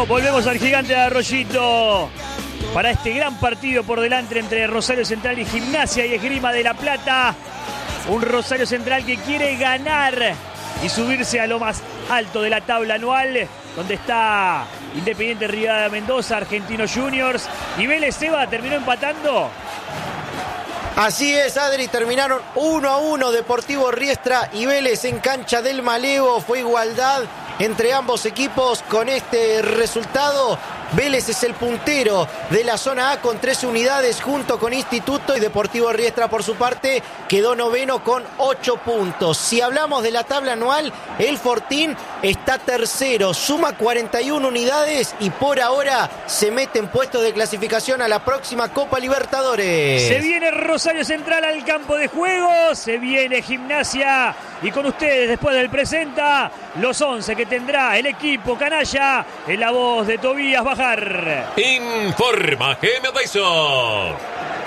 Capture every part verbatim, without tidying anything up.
Bueno, volvemos al Gigante de Arroyito para este gran partido por delante entre Rosario Central y Gimnasia y Esgrima de la Plata. Un Rosario Central que quiere ganar y subirse a lo más alto de la tabla anual, donde está Independiente Rivadavia Mendoza, Argentinos Juniors y Vélez. Seba terminó empatando. Así es, Adri, terminaron uno a uno Deportivo Riestra y Vélez en cancha del Malevo. Fue igualdad entre ambos equipos. Con este resultado, Vélez es el puntero de la zona A con trece unidades junto con Instituto, y Deportivo Riestra por su parte quedó noveno con ocho puntos. Si hablamos de la tabla anual, el Fortín está tercero, suma cuarenta y una unidades y por ahora se mete en puestos de clasificación a la próxima Copa Libertadores. Se viene Rosario Central al campo de juego, se viene Gimnasia y con ustedes después del presenta los once que tendrá el equipo canalla en la voz de Tobías Bajar. Informa G M Dyson.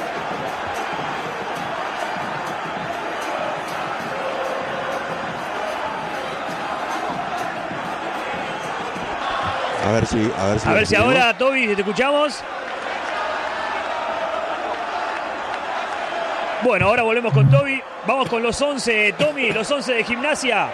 A ver si, a ver si, a ver si ahora, Toby, te escuchamos. Bueno, ahora volvemos con Toby. Vamos con los once, Tommy, los once de Gimnasia.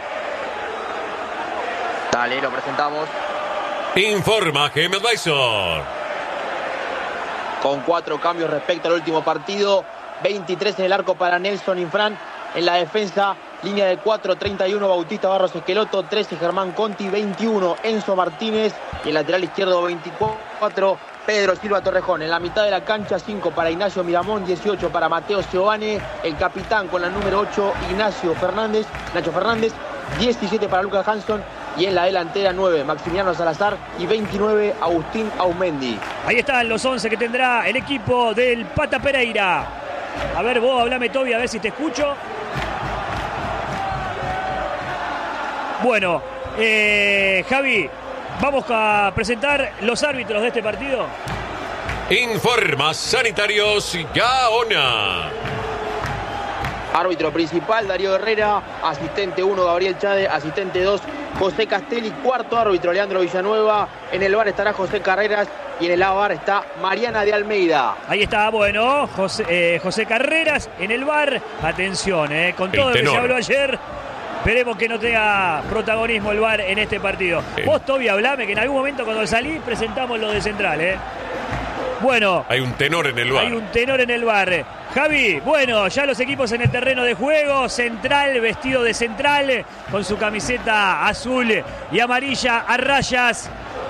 Dale, lo presentamos. Informa G M Dyson. Con cuatro cambios respecto al último partido. veintitrés en el arco para Nelson Infran. En la defensa, línea de cuatro, treinta y uno Bautista Barros Esqueloto, trece Germán Conti, veintiuno Enzo Martínez. Y el lateral izquierdo, veinticuatro Pedro Silva Torrejón. En la mitad de la cancha, cinco para Ignacio Miramón, dieciocho para Mateo Giovane. El capitán con la número ocho, Ignacio Fernández, Nacho Fernández. diecisiete para Lucas Hanson. Y en la delantera, nueve Maximiliano Salazar y veintinueve Agustín Aumendi. Ahí están los once que tendrá el equipo del Pata Pereira. A ver, vos hablame, Toby, a ver si te escucho. Bueno, eh, Javi, vamos a presentar los árbitros de este partido. Informa Sanitarios Gaona. Árbitro principal, Darío Herrera. Asistente uno, Gabriel Chade. Asistente dos, José Castelli. Cuarto árbitro, Leandro Villanueva. En el bar estará José Carreras. Y en el A V A R está Mariana de Almeida. Ahí está, bueno, José, eh, José Carreras en el bar. Atención, eh, con todo lo que se habló ayer, esperemos que no tenga protagonismo el V A R en este partido. Sí. Vos, Toby, hablame, que en algún momento cuando salí presentamos lo de Central, ¿eh? Bueno. Hay un tenor en el V A R. Hay un tenor en el V A R. Javi, bueno, ya los equipos en el terreno de juego. Central, vestido de Central, con su camiseta azul y amarilla a rayas.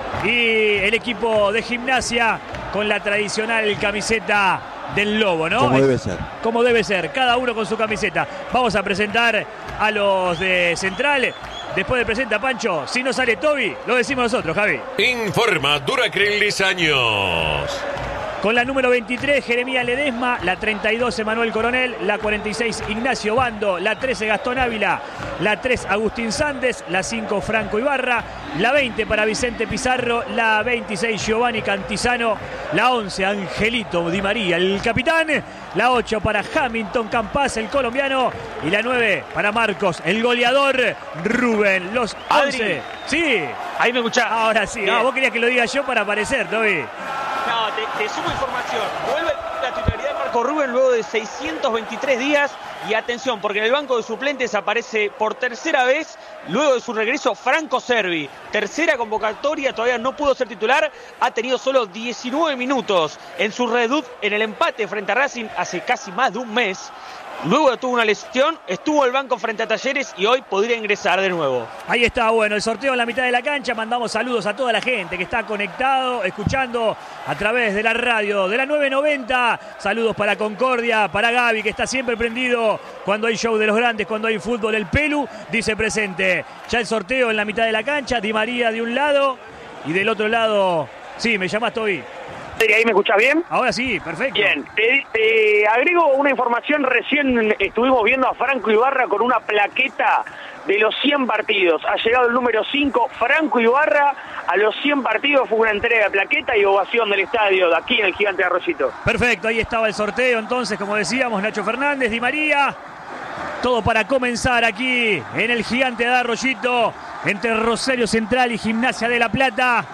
Y el equipo de Gimnasia con la tradicional camiseta del lobo, ¿no? Como debe ser. Como debe ser, cada uno con su camiseta. Vamos a presentar a los de Central. Después de presenta Pancho, si no sale Toby, lo decimos nosotros, Javi. Informa Duracril Años. Con la número veintitrés, Jeremías Ledesma, la treinta y dos, Emanuel Coronel, la cuarenta y seis, Ignacio Bando, la trece, Gastón Ávila, la tres, Agustín Sández, la cinco, Franco Ibarra, la veinte para Vicente Pizarro, la veintiséis, Giovanni Cantizano, la once, Angelito Di María, el capitán, la ocho para Hamilton Campas, el colombiano, y la nueve para Marcos, el goleador, Rubén. Los once. Adri. Sí. Ahí me escuchás. Ahora sí. Ah, vos querías que lo diga yo para aparecer, Toby. No, te, te sumo información. Vuelve la titularidad de Marco Rubén luego de seiscientos veintitrés días. Y atención, porque en el banco de suplentes aparece por tercera vez, luego de su regreso, Franco Servi. Tercera convocatoria, todavía no pudo ser titular. Ha tenido solo diecinueve minutos en su redebut en el empate frente a Racing hace casi más de un mes. Luego tuvo una lesión, estuvo en el banco frente a Talleres y hoy podría ingresar de nuevo. Ahí está, bueno, el sorteo en la mitad de la cancha. Mandamos saludos a toda la gente que está conectado, escuchando a través de la radio de la nueve noventa. Saludos para Concordia, para Gaby, que está siempre prendido cuando hay show de los grandes, cuando hay fútbol. El Pelu dice presente. Ya el sorteo en la mitad de la cancha. Di María de un lado y del otro lado. Sí, me llamás, Toby. ¿Ahí me escuchás bien? Ahora sí, perfecto. Bien, te, te agrego una información. Recién estuvimos viendo a Franco Ibarra con una plaqueta de los cien partidos. Ha llegado el número cinco, Franco Ibarra, a los cien partidos. Fue una entrega de plaqueta y ovación del estadio de aquí en el Gigante de Arroyito. Perfecto, ahí estaba el sorteo entonces, como decíamos, Nacho Fernández, Di María. Todo para comenzar aquí en el Gigante de Arroyito, entre Rosario Central y Gimnasia de la Plata.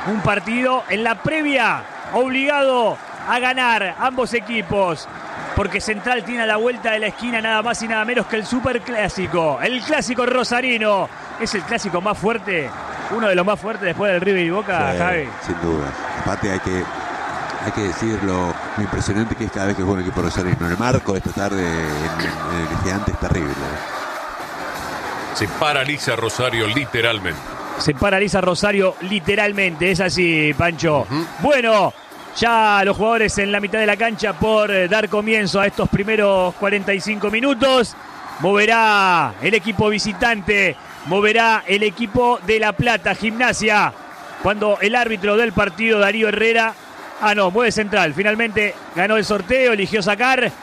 Un partido en la previa obligado a ganar ambos equipos, porque Central tiene a la vuelta de la esquina nada más y nada menos que el superclásico, el clásico rosarino. Es el clásico más fuerte, uno de los más fuertes después del River y Boca, sí, Javi. Sin duda. Aparte hay que hay que decir lo, lo impresionante que es cada vez que juega el equipo rosarino. El marco de esta tarde en, en el Gigante es terrible. Se paraliza Rosario literalmente. Se paraliza Rosario literalmente, es así, Pancho. Uh-huh. Bueno, ya los jugadores en la mitad de la cancha por dar comienzo a estos primeros cuarenta y cinco minutos. Moverá el equipo visitante, moverá el equipo de La Plata, Gimnasia, cuando el árbitro del partido, Darío Herrera, ah no, mueve Central, finalmente ganó el sorteo, eligió sacar,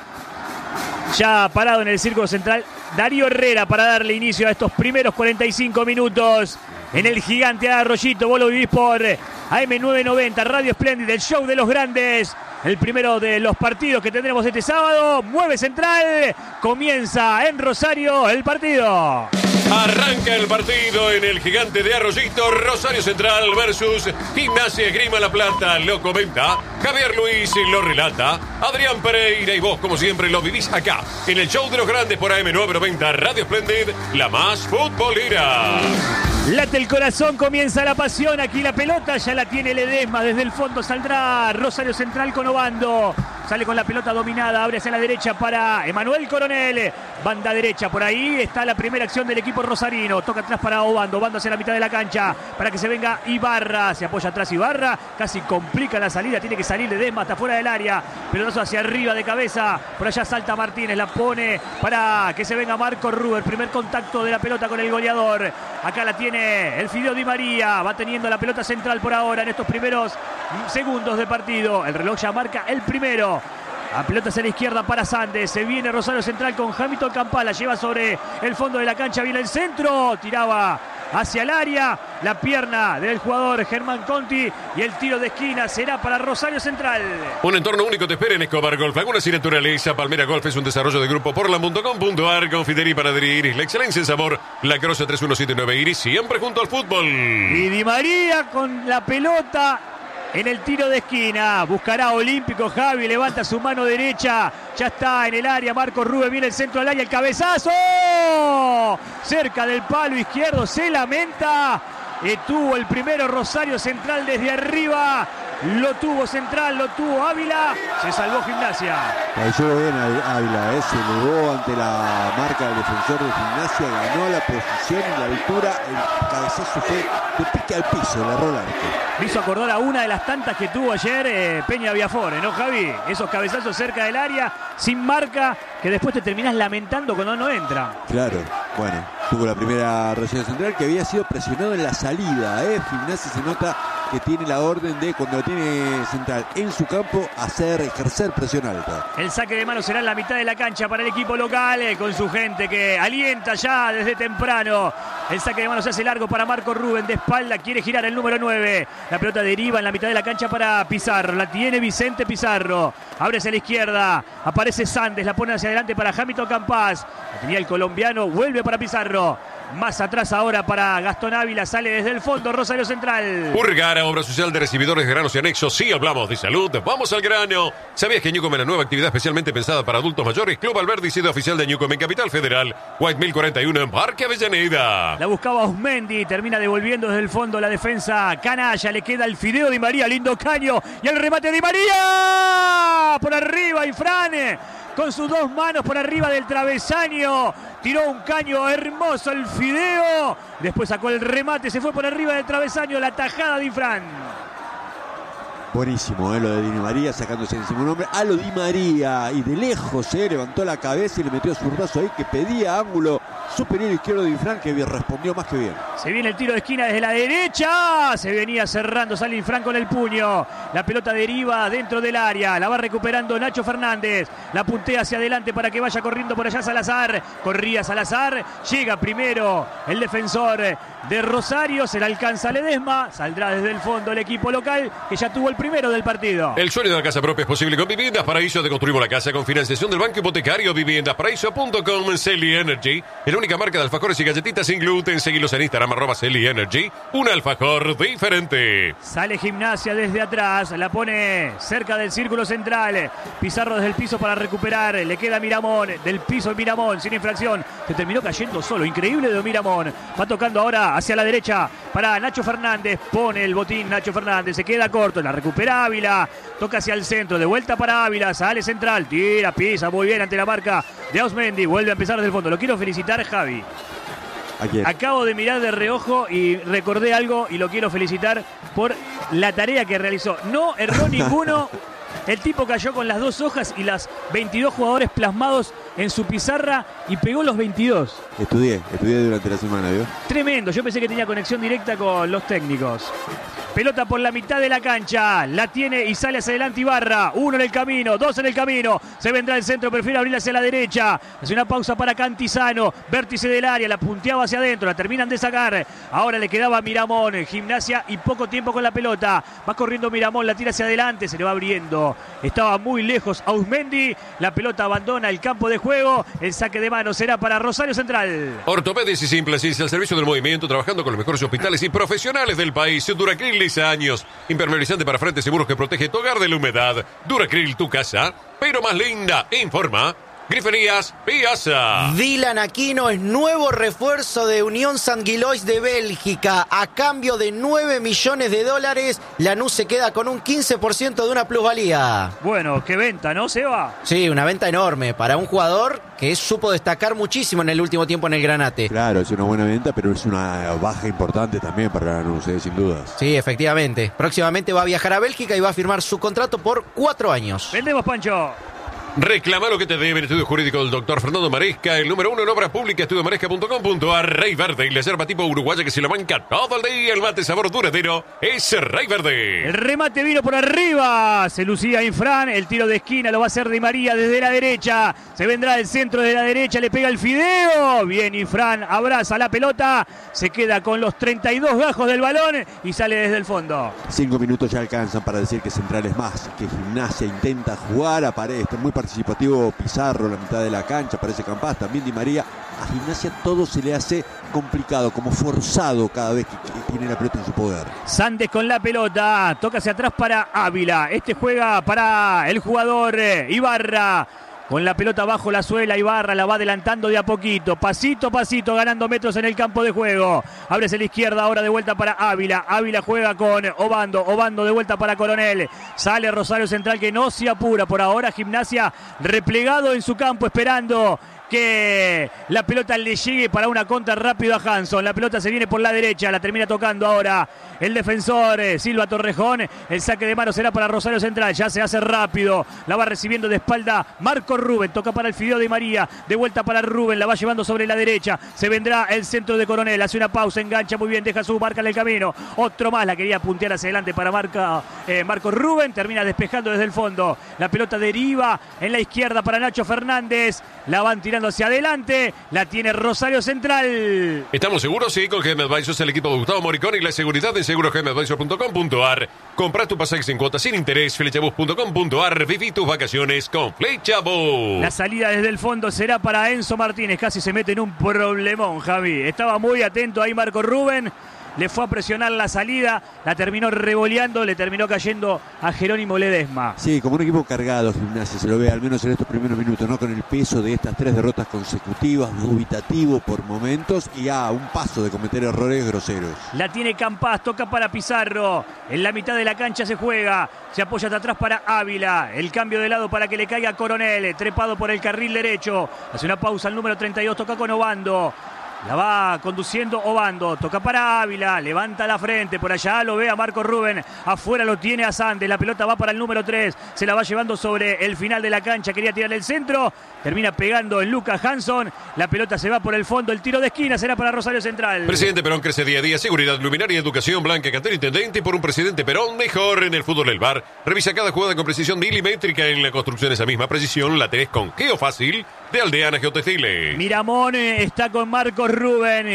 ya parado en el círculo central, Darío Herrera para darle inicio a estos primeros cuarenta y cinco minutos en el Gigante de Arroyito. Vos lo vivís por A M novecientos noventa, Radio Espléndida, el show de los grandes. El primero de los partidos que tendremos este sábado. Mueve Central, comienza en Rosario el partido. Arranca el partido en el Gigante de Arroyito. Rosario Central versus Gimnasia Esgrima La Plata. Lo comenta Javier Luis y lo relata Adrián Pereira. Y vos, como siempre, lo vivís acá en el show de los grandes por A M novecientos noventa, Radio Splendid, la más futbolera. Late el corazón, comienza la pasión. Aquí la pelota ya la tiene Ledesma. Desde el fondo saldrá Rosario Central con Obando. Sale con la pelota dominada, abre hacia la derecha para Emanuel Coronel. Banda derecha, por ahí está la primera acción del equipo rosarino. Toca atrás para Obando, Obando hacia la mitad de la cancha para que se venga Ibarra. Se apoya atrás Ibarra, casi complica la salida. Tiene que salir Ledesma hasta fuera del área. Pelotazo hacia arriba de cabeza. Por allá salta Martínez, la pone para que se venga Marco Ruber. Primer contacto de la pelota con el goleador. Acá la tiene el Fideo Di María. Va teniendo la pelota Central por ahora en estos primeros segundos de partido. El reloj ya marca el primero. La pelota hacia la izquierda para Sandes. Se viene Rosario Central con Hamilton Campala. Lleva sobre el fondo de la cancha. Viene el centro. Tiraba hacia el área. La pierna del jugador Germán Conti. Y el tiro de esquina será para Rosario Central. Un entorno único te espera en Escobar Golf. Laguna sin naturaleza. Palmera Golf es un desarrollo de grupo portland punto com punto a r. Confitería para Iris. La excelencia en sabor. La Croce tres uno siete nueve Iris. Siempre junto al fútbol. Y Di María con la pelota en el tiro de esquina. Buscará Olímpico. Javi levanta su mano derecha. Ya está en el área. Marco Rubén viene el centro del área. El cabezazo. Cerca del palo izquierdo. Se lamenta. Eh, tuvo el primero Rosario Central desde arriba. Lo tuvo Central. Lo tuvo Ávila. Se salvó Gimnasia. Cayó bien Ávila. Eh. Se elevó ante la marca del defensor de Gimnasia. Ganó la posición y la altura. El cabezazo fue de pique al piso. Le erró el arco. Me hizo acordar a una de las tantas que tuvo ayer eh, Peña Viafore, ¿no, Javi? Esos cabezazos cerca del área, sin marca, que después te terminás lamentando cuando no entra. Claro, bueno, tuvo la primera Rosario Central que había sido presionado en la salida, ¿eh? Gimnasia se nota que tiene la orden de, cuando tiene Central en su campo, hacer, ejercer presión alta. El saque de mano será en la mitad de la cancha para el equipo local, eh, con su gente que alienta ya desde temprano. El saque de mano se hace largo para Marco Rubén, de espalda, quiere girar el número nueve. La pelota deriva en la mitad de la cancha para Pizarro. La tiene Vicente Pizarro. Abre hacia la izquierda. Aparece Sandes. La pone hacia adelante para Hamilton Campás. La tenía el colombiano. Vuelve para Pizarro. Más atrás ahora para Gastón Ávila. Sale desde el fondo Rosario Central. Urgara, obra social de recibidores de granos y anexos. Sí, hablamos de salud. Vamos al grano. ¿Sabías que Newcom es la nueva actividad especialmente pensada para adultos mayores? Club Alberdi, sede oficial de Newcom en Capital Federal. White mil cuarenta y uno en Parque Avellaneda. La buscaba Osmendi. Termina devolviendo desde el fondo la defensa canalla. Le queda el Fideo Di María. Lindo caño. Y el remate de Di María. Por arriba, Infran. Con sus dos manos por arriba del travesaño. Tiró un caño hermoso el Fideo. Después sacó el remate. Se fue por arriba del travesaño. La tajada de Infran. Buenísimo, ¿eh? Lo de Di María sacándose encima un hombre. A lo Di María. Y de lejos, ¿eh? Levantó la cabeza y le metió su brazo ahí que pedía ángulo superior izquierdo de Infran, que respondió más que bien. Se viene el tiro de esquina desde la derecha. Se venía cerrando. Sale Infran con el puño. La pelota deriva dentro del área. La va recuperando Nacho Fernández. La puntea hacia adelante para que vaya corriendo por allá Salazar. Corría Salazar. Llega primero el defensor de Rosario. Se la alcanza Ledesma. Saldrá desde el fondo el equipo local, que ya tuvo el primero del partido. El sueño de la casa propia es posible con Viviendas Paraíso. Te construimos la casa con financiación del Banco Hipotecario. Viviendas Paraíso punto com. Celi Energy, la única marca de alfajores y galletitas sin gluten. Seguilos en Instagram, Instagram, arroba Celi Energy, un alfajor diferente. Sale Gimnasia desde atrás, la pone cerca del círculo central. Pizarro desde el piso para recuperar. Le queda Miramón, del piso Miramón, sin infracción. Se terminó cayendo solo, increíble de Miramón. Va tocando ahora hacia la derecha para Nacho Fernández. Pone el botín Nacho Fernández, se queda corto, la recupera Ávila. Toca hacia el centro, de vuelta para Ávila, sale central, tira, pisa muy bien ante la marca de Ausmendi. Vuelve a empezar desde el fondo. Lo quiero felicitar, Javi. Acabo de mirar de reojo y recordé algo y lo quiero felicitar por la tarea que realizó. No erró ninguno. El tipo cayó con las dos hojas y las veintidós jugadores plasmados en su pizarra y pegó los veintidós. Estudié, estudié durante la semana, ¿vio? Tremendo, yo pensé que tenía conexión directa con los técnicos. Pelota por la mitad de la cancha, la tiene y sale hacia adelante Ibarra. Uno en el camino, dos en el camino. Se vendrá el centro, prefiere abrir hacia la derecha. Hace una pausa para Cantizano, vértice del área, la punteaba hacia adentro, la terminan de sacar. Ahora le quedaba Miramón, Gimnasia y poco tiempo con la pelota. Va corriendo Miramón, la tira hacia adelante, se le va abriendo. Estaba muy lejos Ausmendi, la pelota abandona el campo de juego. El saque de mano será para Rosario Central. Ortopedia y Simplasis, al servicio del movimiento, trabajando con los mejores hospitales y profesionales del país. Duracril años, impermeabilizante para frentes seguros que protege tu hogar de la humedad. Duracril, tu casa, pero más linda. Informa Griferías Piazza. Dylan Aquino es nuevo refuerzo de Unión Saint-Gilloise de Bélgica. A cambio de nueve millones de dólares, Lanús se queda con un quince por ciento de una plusvalía. Bueno, qué venta, ¿no, Seba? Sí, una venta enorme para un jugador que supo destacar muchísimo en el último tiempo en el Granate. Claro, es una buena venta, pero es una baja importante también para Lanús, ¿eh? Sin dudas. Sí, efectivamente. Próximamente va a viajar a Bélgica y va a firmar su contrato por cuatro años. Vendemos, Pancho. Reclama lo que te debe el estudio jurídico del doctor Fernando Maresca, el número uno en obras públicas, estudio maresca punto com punto a r. Rey Verde y la yerba tipo uruguaya que se lo banca todo el día. El mate sabor duradero es Rey Verde. El remate vino por arriba. Se lucía Infran. El tiro de esquina lo va a hacer Di María desde la derecha. Se vendrá el centro de la derecha. Le pega el fideo. Bien, Infran abraza la pelota. Se queda con los treinta y dos gajos del balón y sale desde el fondo. Cinco minutos ya alcanzan para decir que Central es más, que Gimnasia intenta jugar a pared. Está muy participativo Pizarro, la mitad de la cancha, parece Campas, también Di María. A Gimnasia todo se le hace complicado, como forzado cada vez que, que tiene la pelota en su poder. Sandes con la pelota, toca hacia atrás para Ávila. Este juega para el jugador eh, Ibarra. Con la pelota bajo la suela, Ibarra la va adelantando de a poquito, pasito a pasito, ganando metros en el campo de juego. Ábrese a la izquierda, ahora de vuelta para Ávila. Ávila juega con Obando, Obando de vuelta para Coronel. Sale Rosario Central que no se apura por ahora. Gimnasia replegado en su campo esperando que la pelota le llegue para una contra rápido a Hanson. La pelota se viene por la derecha, la termina tocando ahora el defensor eh, Silva Torrejón. El saque de mano será para Rosario Central, ya se hace rápido, la va recibiendo de espalda Marco Rubén, toca para el fideo de María, de vuelta para Rubén, la va llevando sobre la derecha, se vendrá el centro de Coronel, hace una pausa, engancha muy bien, deja su marca en el camino, otro más, la quería puntear hacia adelante para marca, eh, Marco Rubén, termina despejando desde el fondo, la pelota deriva en la izquierda para Nacho Fernández, la van tirando hacia adelante, la tiene Rosario Central. ¿Estamos seguros? Sí, con G M Advisors, el equipo de Gustavo Moricón y la seguridad en seguro g m advisors punto com punto a r. Comprá tu pasaje en cuotas sin interés, flechabus punto com punto a r. Viví tus vacaciones con Flechabus. La salida desde el fondo será para Enzo Martínez, casi se mete en un problemón, Javi. Estaba muy atento ahí Marco Rubén. Le fue a presionar la salida, la terminó revoleando, le terminó cayendo a Jerónimo Ledesma. Sí, como un equipo cargado Gimnasia, se lo ve al menos en estos primeros minutos, ¿no? Con el peso de estas tres derrotas consecutivas, dubitativo por momentos y a un paso de cometer errores groseros. La tiene Campas, toca para Pizarro, en la mitad de la cancha se juega, se apoya hasta atrás para Ávila, el cambio de lado para que le caiga Coronel, trepado por el carril derecho, hace una pausa el número treinta y dos, toca con Obando. La va conduciendo Obando, toca para Ávila, levanta la frente, por allá lo ve a Marco Rubén, afuera lo tiene a Sandes, la pelota va para el número tres, se la va llevando sobre el final de la cancha, quería tirar el centro, termina pegando en Lucas Hanson, la pelota se va por el fondo, el tiro de esquina será para Rosario Central. Presidente Perón crece día a día, seguridad, luminaria, educación, Blanca, Cantero Intendente, por un presidente Perón mejor en el fútbol del bar. Revisa cada jugada con precisión milimétrica en la construcción, esa misma precisión la tenés con Geofácil de Aldeana Geotextiles. Miramón está con Marco Rubén,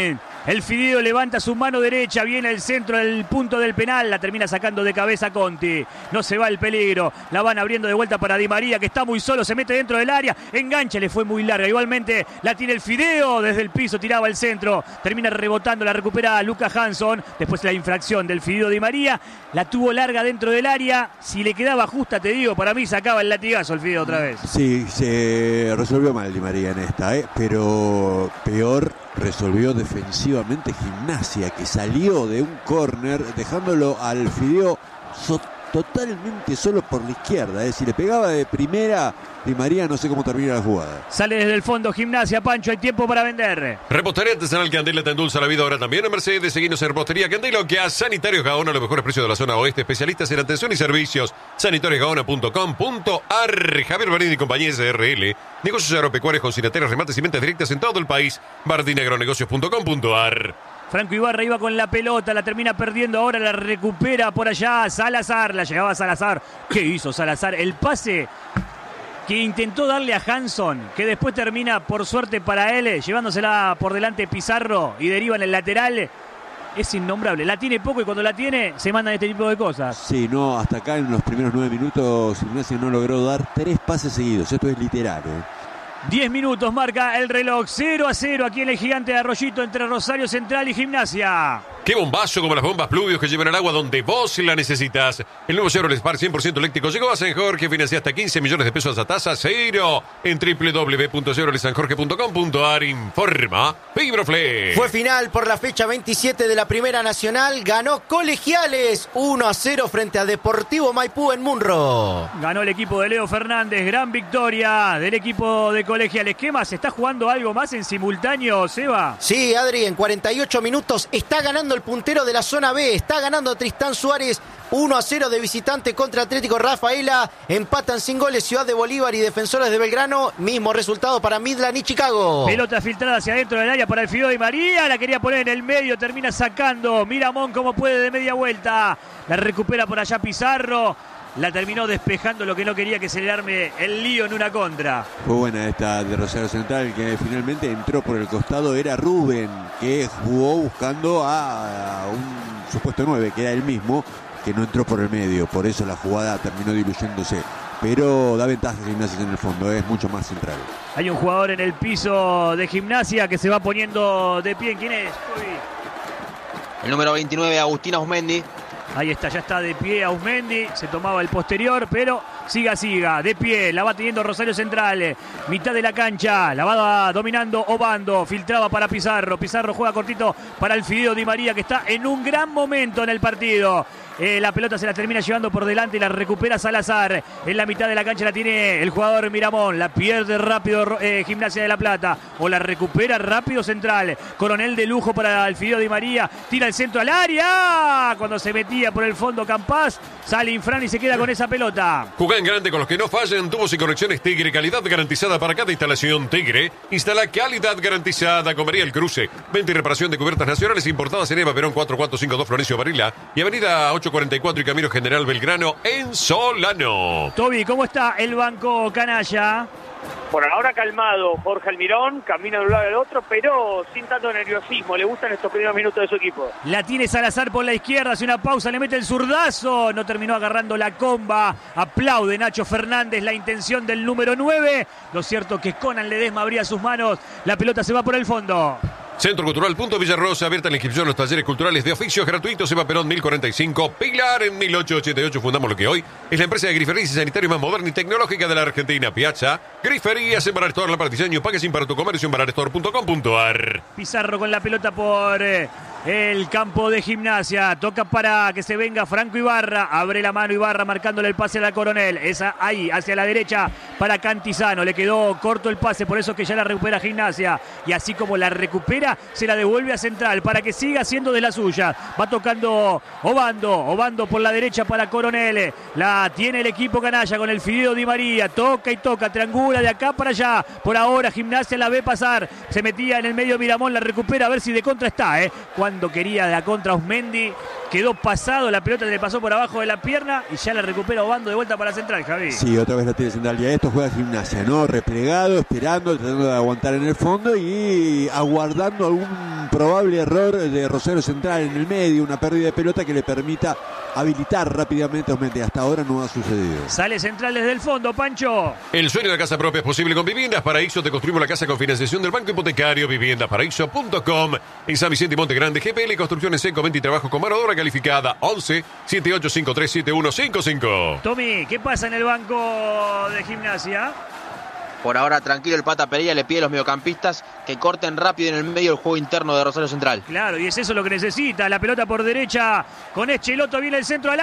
El Fideo levanta su mano derecha, viene el centro del punto del penal, la termina sacando de cabeza Conti. No se va el peligro, la van abriendo de vuelta para Di María, que está muy solo, se mete dentro del área, engancha, le fue muy larga. Igualmente la tiene el Fideo, desde el piso tiraba el centro, termina rebotando, la recupera Lucas Hanson. Después la infracción del Fideo Di María, la tuvo larga dentro del área. Si le quedaba justa, te digo, para mí sacaba el latigazo el Fideo otra vez. Sí, se resolvió mal Di María en esta, ¿eh? Pero peor resolvió defensivamente Gimnasia, que salió de un córner dejándolo al Fideo so totalmente solo por la izquierda, ¿eh? Si le pegaba de primera Di María, no sé cómo termina la jugada. Sale desde el fondo Gimnasia, Pancho, hay tiempo para vender. Repostería Artesanal Candela te endulza la vida ahora también en Mercedes. Seguinos en Repostería Candela, que a Sanitarios Gaona, los mejores precios de la zona oeste, especialistas en atención y servicios. sanitarios gaona punto com punto ar. Javier Barini y compañía S R L. Negocios agropecuarios con cinateras, remates y ventas directas en todo el país. bardini agronegocios punto com punto ar. Franco Ibarra iba con la pelota, la termina perdiendo, ahora la recupera por allá Salazar, la llegaba Salazar. ¿Qué hizo Salazar? El pase que intentó darle a Hanson, que después termina, por suerte para él, llevándosela por delante Pizarro y deriva en el lateral. Es innombrable, la tiene poco y cuando la tiene se mandan este tipo de cosas. Sí, no, hasta acá en los primeros nueve minutos Gimnasia no logró dar tres pases seguidos, esto es literal, ¿eh? diez minutos marca el reloj, cero a cero aquí en el Gigante de Arroyito entre Rosario Central y Gimnasia. ¡Qué bombazo como las bombas Pluvios que llevan el agua donde vos la necesitas! El nuevo Chevrolet Spark cien por ciento eléctrico llegó a San Jorge, financia hasta quince millones de pesos a tasa cero en doble u doble u doble u punto chevrolet san jorge punto com punto ar. Informa Fibroflex. Fue final por la fecha veintisiete de la Primera Nacional. Ganó Colegiales uno a cero frente a Deportivo Maipú en Munro. Ganó el equipo de Leo Fernández, gran victoria del equipo de Colegiales. ¿Qué más? ¿Está jugando algo más en simultáneo, Seba? Sí, Adri, en cuarenta y ocho minutos está ganando el puntero de la zona B, está ganando Tristán Suárez uno a cero de visitante contra Atlético Rafaela. Empatan sin goles Ciudad de Bolívar y Defensores de Belgrano. Mismo resultado para Midland y Chicago. Pelota filtrada hacia adentro del área para el Fideo Di María. La quería poner en el medio, termina sacando Miramón como puede de media vuelta. La recupera por allá Pizarro. La terminó despejando, lo que no quería que se le arme el lío en una contra. Fue buena esta de Rosario Central, que finalmente entró por el costado. Era Rubén, que jugó buscando a un supuesto nueve, que era el mismo, que no entró por el medio. Por eso la jugada terminó diluyéndose. Pero da ventaja a Gimnasia en el fondo, es mucho más central. Hay un jugador en el piso de Gimnasia que se va poniendo de pie. ¿Quién es? Uy. El número veintinueve, Agustín Ausmendi. Ahí está, ya está de pie Ausmendi, se tomaba el posterior, pero siga, siga, de pie, la va teniendo Rosario Central, mitad de la cancha, la va dominando Obando, filtraba para Pizarro, Pizarro juega cortito para el Fideo Di María, que está en un gran momento en el partido. Eh, la pelota se la termina llevando por delante y la recupera Salazar. En la mitad de la cancha la tiene el jugador Miramón. La pierde rápido eh, Gimnasia de La Plata. O la recupera rápido Central. Coronel de lujo para el Fideo Di María. Tira el centro al área. Cuando se metía por el fondo Campás, sale Infran y se queda con esa pelota. Jugá en grande con los que no fallan. Tubos y conexiones Tigre. Calidad garantizada para cada instalación Tigre. Instala calidad garantizada con María El Cruce. Venta y reparación de cubiertas nacionales importadas en Eva Perón cuatro cuatro cinco dos Florencio Varela. Y Avenida ocho cuarenta y cuatro y Camino General Belgrano en Solano. Toby, ¿cómo está el banco canalla? Por ahora calmado, Jorge Almirón, camina de un lado al otro, pero sin tanto nerviosismo. Le gustan estos primeros minutos de su equipo. La tiene Salazar por la izquierda, hace una pausa, le mete el zurdazo. No terminó agarrando la comba. Aplaude Nacho Fernández la intención del número nueve. Lo cierto que Conan Ledesma abría sus manos. La pelota se va por el fondo. Centro Cultural Punto Villarrosa, abierta la inscripción a los talleres culturales de oficios gratuitos. Eva Perón mil cuarenta y cinco, Pilar en mil ochocientos ochenta y ocho. Fundamos lo que hoy es la empresa de griferías y sanitarios más moderna y tecnológica de la Argentina. Piazza, griferías en Barar Store, La Parte Diseño, pague sin para tu comercio en barar store punto com punto ar. Pizarro con la pelota por eh, el campo de Gimnasia. Toca para que se venga Franco Ibarra. Abre la mano Ibarra marcándole el pase a la Coronel. Esa ahí, hacia la derecha para Cantizano. Le quedó corto el pase, por eso que ya la recupera Gimnasia. Y así como la recupera, se la devuelve a Central para que siga siendo de la suya. Va tocando Obando. Obando por la derecha para Coronel. La tiene el equipo canalla con el Fideo Di María. Toca y toca, triangula de acá para allá. Por ahora Gimnasia la ve pasar. Se metía en el medio Miramón, la recupera a ver si de contra está, ¿eh? Cuando Obando quería la contra Osmendi. Quedó pasado, la pelota le pasó por abajo de la pierna y ya la recupera Obando de vuelta para Central, Javi. Sí, otra vez la tiene Central. Y a esto juega Gimnasia, ¿no? Replegado, esperando, tratando de aguantar en el fondo y aguardando algún probable error de Rosario Central en el medio, una pérdida de pelota que le permita habilitar rápidamente a Osmendi. Hasta ahora no ha sucedido. Sale Central desde el fondo, Pancho. El sueño de casa propia es posible con Viviendas Paraíso. Te construimos la casa con financiación del Banco Hipotecario. viviendas paraíso punto com. En San Vicente y Monte Grande, G P L Construcciones Seco, venta y trabajo con mano de obra calificada. once, setenta y ocho cincuenta y tres, setenta y uno cincuenta y cinco. Tommy, ¿qué pasa en el banco de Gimnasia? Por ahora tranquilo el Pata Pereira, le pide a los mediocampistas que corten rápido en el medio del juego interno de Rosario Central. Claro, y es eso lo que necesita. La pelota por derecha con Echeloto, viene el centro al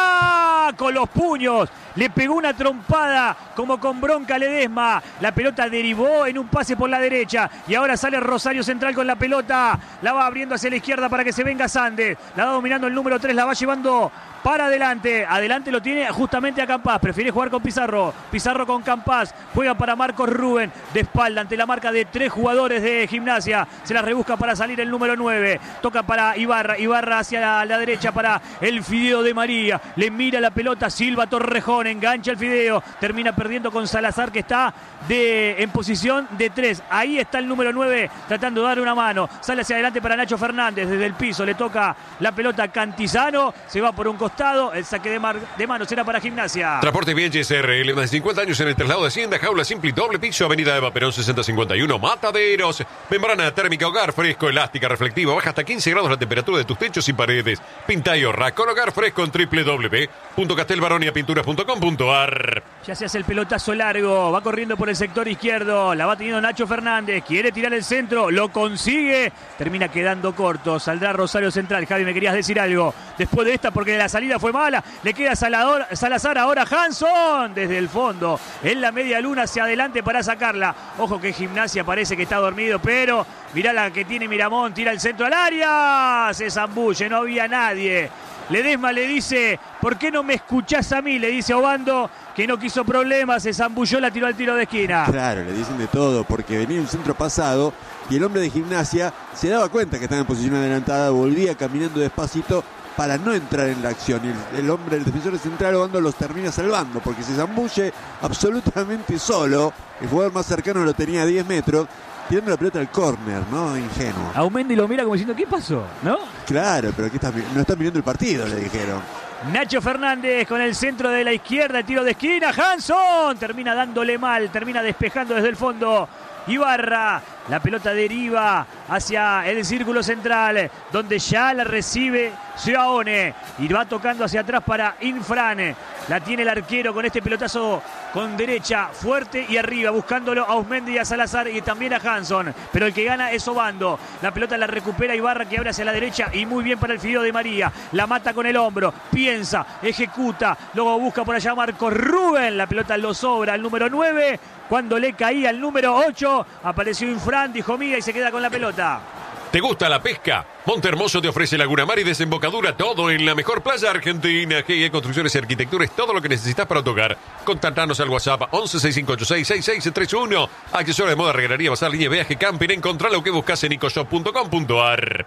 área. Con los puños. Le pegó una trompada como con bronca Ledesma. La pelota derivó en un pase por la derecha. Y ahora sale Rosario Central con la pelota. La va abriendo hacia la izquierda para que se venga Sandes. La va dominando el número tres, la va llevando para adelante. Adelante lo tiene justamente a Campás. Prefiere jugar con Pizarro. Pizarro con Campás. Juega para Marcos Rubén. De espalda ante la marca de tres jugadores de Gimnasia. Se la rebusca para salir el número nueve. Toca para Ibarra. Ibarra hacia la, la derecha para el Fideo de María. Le mira la pelota Silva Torrejón. Engancha el Fideo. Termina perdiendo con Salazar, que está de, en posición de tres. Ahí está el número nueve tratando de dar una mano. Sale hacia adelante para Nacho Fernández. Desde el piso le toca la pelota a Cantizano. Se va por un costado. El saque de, mar, de mano será para Gimnasia. Transporte Vientes R L. Más de cincuenta años en el traslado de Hacienda. Jaula simple y doble piso. Avenida Eva Perón sesenta cincuenta y uno. Mataderos. Membrana térmica hogar fresco, elástica, reflectiva. Baja hasta quince grados la temperatura de tus techos y paredes. Pinta y ahorra con hogar fresco en doble u doble u doble u punto castelbaronia pinturas punto com punto a r. Ya se hace el pelotazo largo. Va corriendo por el sector izquierdo. La va teniendo Nacho Fernández. Quiere tirar el centro. Lo consigue. Termina quedando corto. Saldrá Rosario Central. Javi, me querías decir algo después de esta, porque la salida fue mala. Le queda Salador, Salazar, ahora Hanson desde el fondo. En la media luna hacia adelante para sacarla. Ojo que Gimnasia parece que está dormido, pero mirá la que tiene Miramón. Tira el centro al área. Se zambulle. No había nadie. Ledesma le dice, ¿por qué no me escuchás a mí? Le dice a Obando, que no quiso problemas, se zambulló, la tiró al tiro de esquina. Claro, le dicen de todo, porque venía un centro pasado y el hombre de Gimnasia se daba cuenta que estaba en posición adelantada, volvía caminando despacito para no entrar en la acción. Y el, el hombre, el defensor central, Obando, los termina salvando, porque se zambulle absolutamente solo. El jugador más cercano lo tenía a diez metros. Tirando la pelota al córner, ¿no? Ingenuo. Aumendi lo mira como diciendo, ¿qué pasó? ¿No? Claro, pero aquí está, no está mirando el partido, le dijeron. Nacho Fernández con el centro de la izquierda, el tiro de esquina. Hanson termina dándole mal, termina despejando desde el fondo. Ibarra, la pelota deriva hacia el círculo central, donde ya la recibe Ciaone y va tocando hacia atrás para Infran. La tiene el arquero con este pelotazo con derecha, fuerte y arriba, buscándolo a Osmendi y a Salazar y también a Hanson. Pero el que gana es Obando. La pelota la recupera Ibarra, que abre hacia la derecha y muy bien para el Fideo de María. La mata con el hombro, piensa, ejecuta, luego busca por allá Marcos Rubén. La pelota lo sobra al número nueve. Cuando le caía el número ocho, apareció Infran, dijo Miga y se queda con la pelota. ¿Te gusta la pesca? Montehermoso te ofrece Laguna Mar y desembocadura, todo en la mejor playa argentina. G I E Construcciones y Arquitectura es todo lo que necesitas para tu hogar. Contactanos al WhatsApp once, sesenta y cinco ochenta y seis, sesenta y seis treinta y uno. Accesorios de moda, regalería, bazar, línea, viaje, camping. Encontrá lo que buscas en ecoshop punto com punto a r.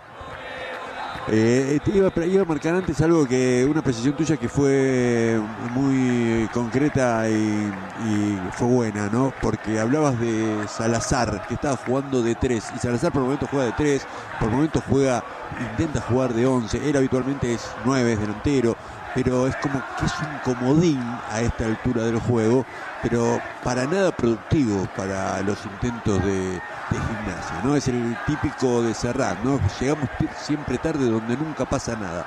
Eh, te iba, iba a marcar antes algo, que una precisión tuya que fue muy concreta y, y fue buena, ¿no? Porque hablabas de Salazar, que estaba jugando de tres, y Salazar por momentos juega de tres, por momentos juega, intenta jugar de once, él habitualmente es nueve, es delantero, pero es como que es un comodín a esta altura del juego, pero para nada productivo para los intentos de de Gimnasia, ¿no? Es el típico de Serrat, ¿no? Llegamos siempre tarde donde nunca pasa nada.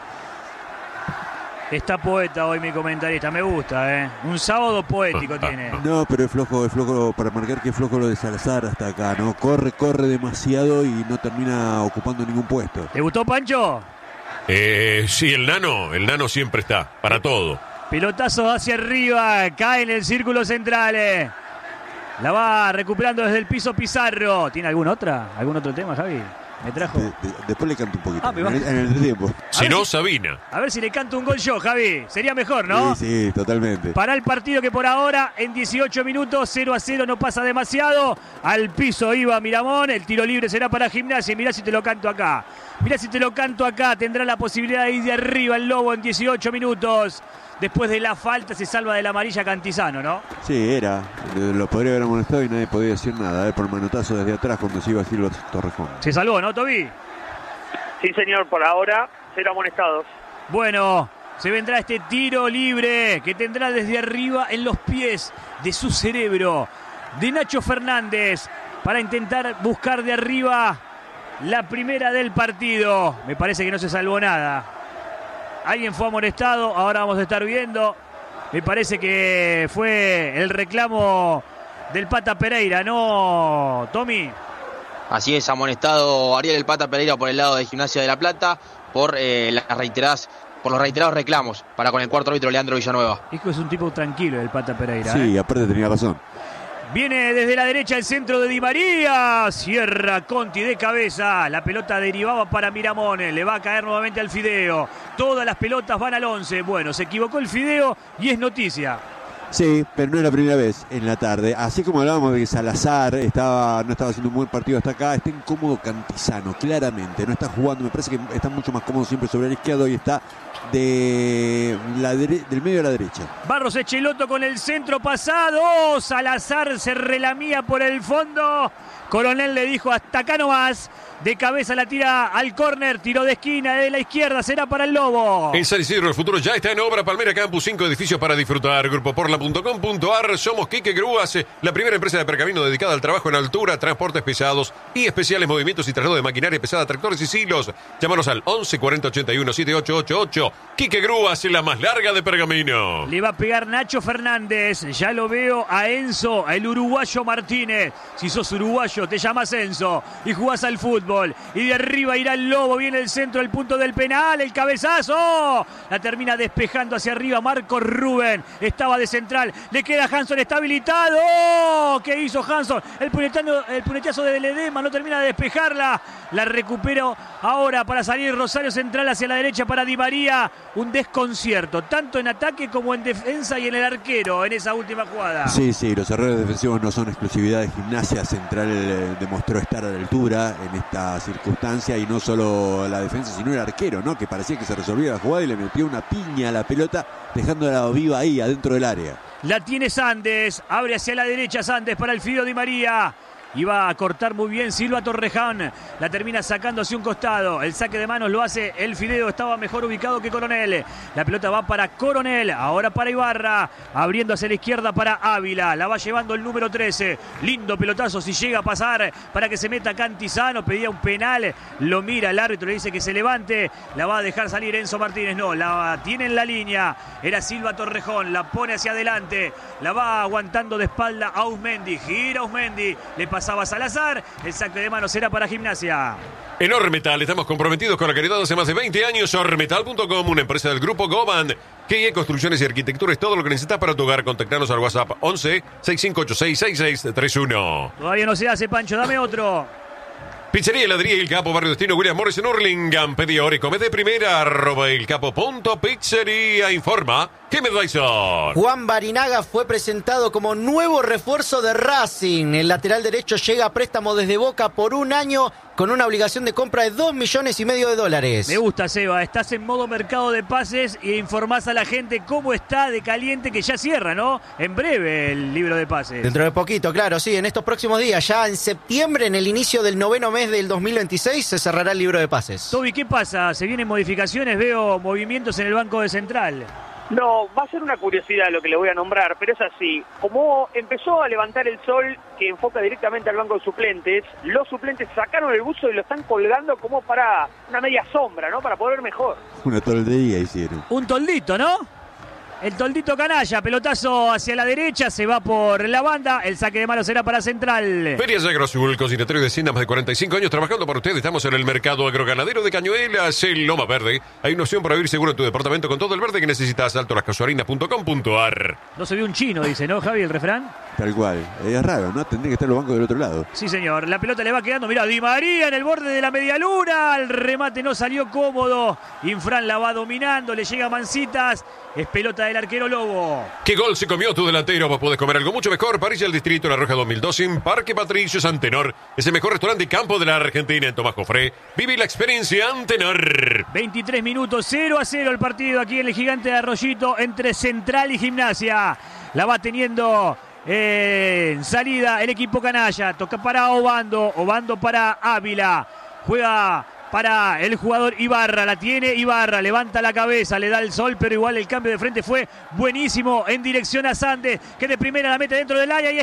Está poeta hoy mi comentarista, me gusta, ¿eh? Un sábado poético tiene. No, pero es flojo, es flojo, para marcar que es flojo lo de Salazar hasta acá, ¿no? Corre, corre demasiado y no termina ocupando ningún puesto. ¿Te gustó, Pancho? Eh, sí, el nano, el nano siempre está, para todo. Pelotazo hacia arriba, cae en el círculo central, ¿eh? La va recuperando desde el piso Pizarro. ¿Tiene alguna otra? ¿Algún otro tema, Javi? ¿Me trajo? De, de, después le canto un poquito. Ah, me va. En, en el tiempo. Si no, Sabina. A ver si le canto un gol yo, Javi. Sería mejor, ¿no? Sí, sí, totalmente. Para el partido que por ahora, en dieciocho minutos, cero a cero, no pasa demasiado. Al piso iba Miramón. El tiro libre será para Gimnasia. Y mirá si te lo canto acá. Mirá si te lo canto acá, tendrá la posibilidad de ir de arriba el Lobo en dieciocho minutos. Después de la falta se salva de la amarilla Cantizano, ¿no? Sí, era. Lo podría haber amonestado y nadie podía decir nada. ¿eh? Por el manotazo desde atrás cuando se iba a Silva Torrejón. Se salvó, ¿no, Toby? Sí, señor, por ahora, cero amonestados. Bueno, se vendrá este tiro libre que tendrá desde arriba en los pies de su cerebro, de Nacho Fernández, para intentar buscar de arriba la primera del partido. Me parece que no se salvó nada. Alguien fue amonestado, ahora vamos a estar viendo. Me parece que fue el reclamo del Pata Pereira, ¿no, Tommy? Así es, amonestado Ariel el Pata Pereira por el lado de Gimnasia de La Plata por eh, las reiteradas, por los reiterados reclamos para con el cuarto árbitro Leandro Villanueva. Hijo, es un tipo tranquilo el Pata Pereira. Sí, ¿eh? aparte tenía razón. Viene desde la derecha el centro de Di María. Cierra Conti de cabeza. La pelota derivaba para Miramone. Le va a caer nuevamente al Fideo. Todas las pelotas van al once. Bueno, se equivocó el Fideo y es noticia. Sí, pero no es la primera vez en la tarde. Así como hablábamos de que Salazar estaba, no estaba haciendo un buen partido hasta acá, está incómodo Cantizano, claramente. No está jugando, me parece que está mucho más cómodo siempre sobre el izquierdo y está de la dere- del medio a la derecha. Barros Echeloto con el centro pasado. Salazar se relamía por el fondo. Coronel le dijo hasta acá nomás. De cabeza la tira al córner, tiro de esquina de la izquierda, será para el Lobo. En San Isidro el futuro ya está en obra. Palmera Campus, cinco edificios para disfrutar. Grupo Porla punto com punto ar. Somos Quique Grúas, la primera empresa de pergamino dedicada al trabajo en altura, transportes pesados y especiales movimientos y traslado de maquinaria pesada, tractores y silos. Llámanos al once cuarenta ochenta y uno setenta y ocho ochenta y ocho. Quique Grúas, la más larga de pergamino. Le va a pegar Nacho Fernández. Ya lo veo a Enzo, el uruguayo Martínez. Si sos uruguayo, te llamas Enzo y jugás al fútbol. Y de arriba irá el Lobo, viene el centro, el punto del penal, el cabezazo. La termina despejando hacia arriba Marco Rubén. Estaba de central, le queda Hanson, está habilitado. ¿Qué hizo Hanson? El puñetazo, el puñetazo de Ledesma no termina de despejarla. La recuperó ahora para salir Rosario Central hacia la derecha para Di María. Un desconcierto, tanto en ataque como en defensa y en el arquero en esa última jugada. Sí, sí, los errores defensivos no son exclusividad de Gimnasia. Central eh, demostró estar a la altura en esta circunstancia y no solo la defensa sino el arquero, ¿no? Que parecía que se resolvía la jugada y le metió una piña a la pelota dejándola viva ahí adentro del área. La tiene Sandes, abre hacia la derecha Sandes para el Fideo Di María. Iba a cortar muy bien Silva Torrejón. La termina sacando hacia un costado. El saque de manos lo hace el Fideo. Estaba mejor ubicado que Coronel. La pelota va para Coronel. Ahora para Ibarra. Abriendo hacia la izquierda para Ávila. La va llevando el número trece. Lindo pelotazo si llega a pasar para que se meta Cantizano. Pedía un penal. Lo mira el árbitro. Le dice que se levante. La va a dejar salir Enzo Martínez. No, la tiene en la línea. Era Silva Torrejón. La pone hacia adelante. La va aguantando de espalda a Ausmendi. Gira Ausmendi. Le pasa Pasaba Salazar, el saque de mano será para Gimnasia. En Ormetal estamos comprometidos con la calidad hace más de veinte años. Ormetal punto com, una empresa del grupo Goban. Que construcciones y arquitectura es todo lo que necesitas para tu hogar. Contactanos al WhatsApp once sesenta y cinco ochenta y seis sesenta y seis treinta y uno. Todavía no se hace, Pancho, dame otro. Pizzería Heladería El Capo, Barrio Destino, William Morris en Hurlingham. Pedí ahora y come de primera, arroba el capo punto pizzería. Informa Kim Advisor. Juan Barinaga fue presentado como nuevo refuerzo de Racing. El lateral derecho llega a préstamo desde Boca por un año con una obligación de compra de dos millones y medio de dólares. Me gusta, Seba. Estás en modo mercado de pases e informás a la gente cómo está de caliente, que ya cierra, ¿no? En breve el libro de pases. Dentro de poquito, claro, sí, en estos próximos días, ya en septiembre, en el inicio del noveno mes del dos mil veintiséis, se cerrará el libro de pases. Toby, ¿qué pasa? ¿Se vienen modificaciones? Veo movimientos en el banco de Central. No, va a ser una curiosidad lo que le voy a nombrar, pero es así. Como empezó a levantar el sol que enfoca directamente al banco de suplentes, los suplentes sacaron el buzo y lo están colgando como para una media sombra, ¿no? Para poder ver mejor. Una toldería hicieron. Un toldito, ¿no? El toldito canalla, pelotazo hacia la derecha, se va por la banda, el saque de mano será para Central. Ferias Agrosul, consignatorio de Hacienda, más de cuarenta y cinco años trabajando para ustedes. Estamos en el mercado agroganadero de Cañuelas, en Loma Verde. Hay una opción para vivir seguro en tu departamento con todo el verde que necesitas. alto las casuarinas punto com punto ar. No se vio un chino, dice, ¿no, Javi, el refrán? Tal cual. Es raro, ¿no? Tendría que estar los bancos del otro lado. Sí, señor. La pelota le va quedando. Mirá, Di María en el borde de la medialuna. El remate no salió cómodo. Infran la va dominando. Le llega Mancitas. Es pelota del arquero Lobo. ¿Qué gol se comió tu delantero? Vos podés comer algo mucho mejor. Parrilla del Distrito La Roja dos mil doce en Parque Patricio Antenor. Es el mejor restaurante y campo de la Argentina en Tomás Jofré. Viví la experiencia Antenor. veintitrés minutos, cero a cero el partido aquí en el Gigante de Arroyito entre Central y Gimnasia. La va teniendo eh, en salida el equipo canalla. Toca para Obando. Obando para Ávila. Juega para el jugador Ibarra, la tiene Ibarra, levanta la cabeza, le da el sol, pero igual el cambio de frente fue buenísimo en dirección a Sandes, que de primera la mete dentro del área y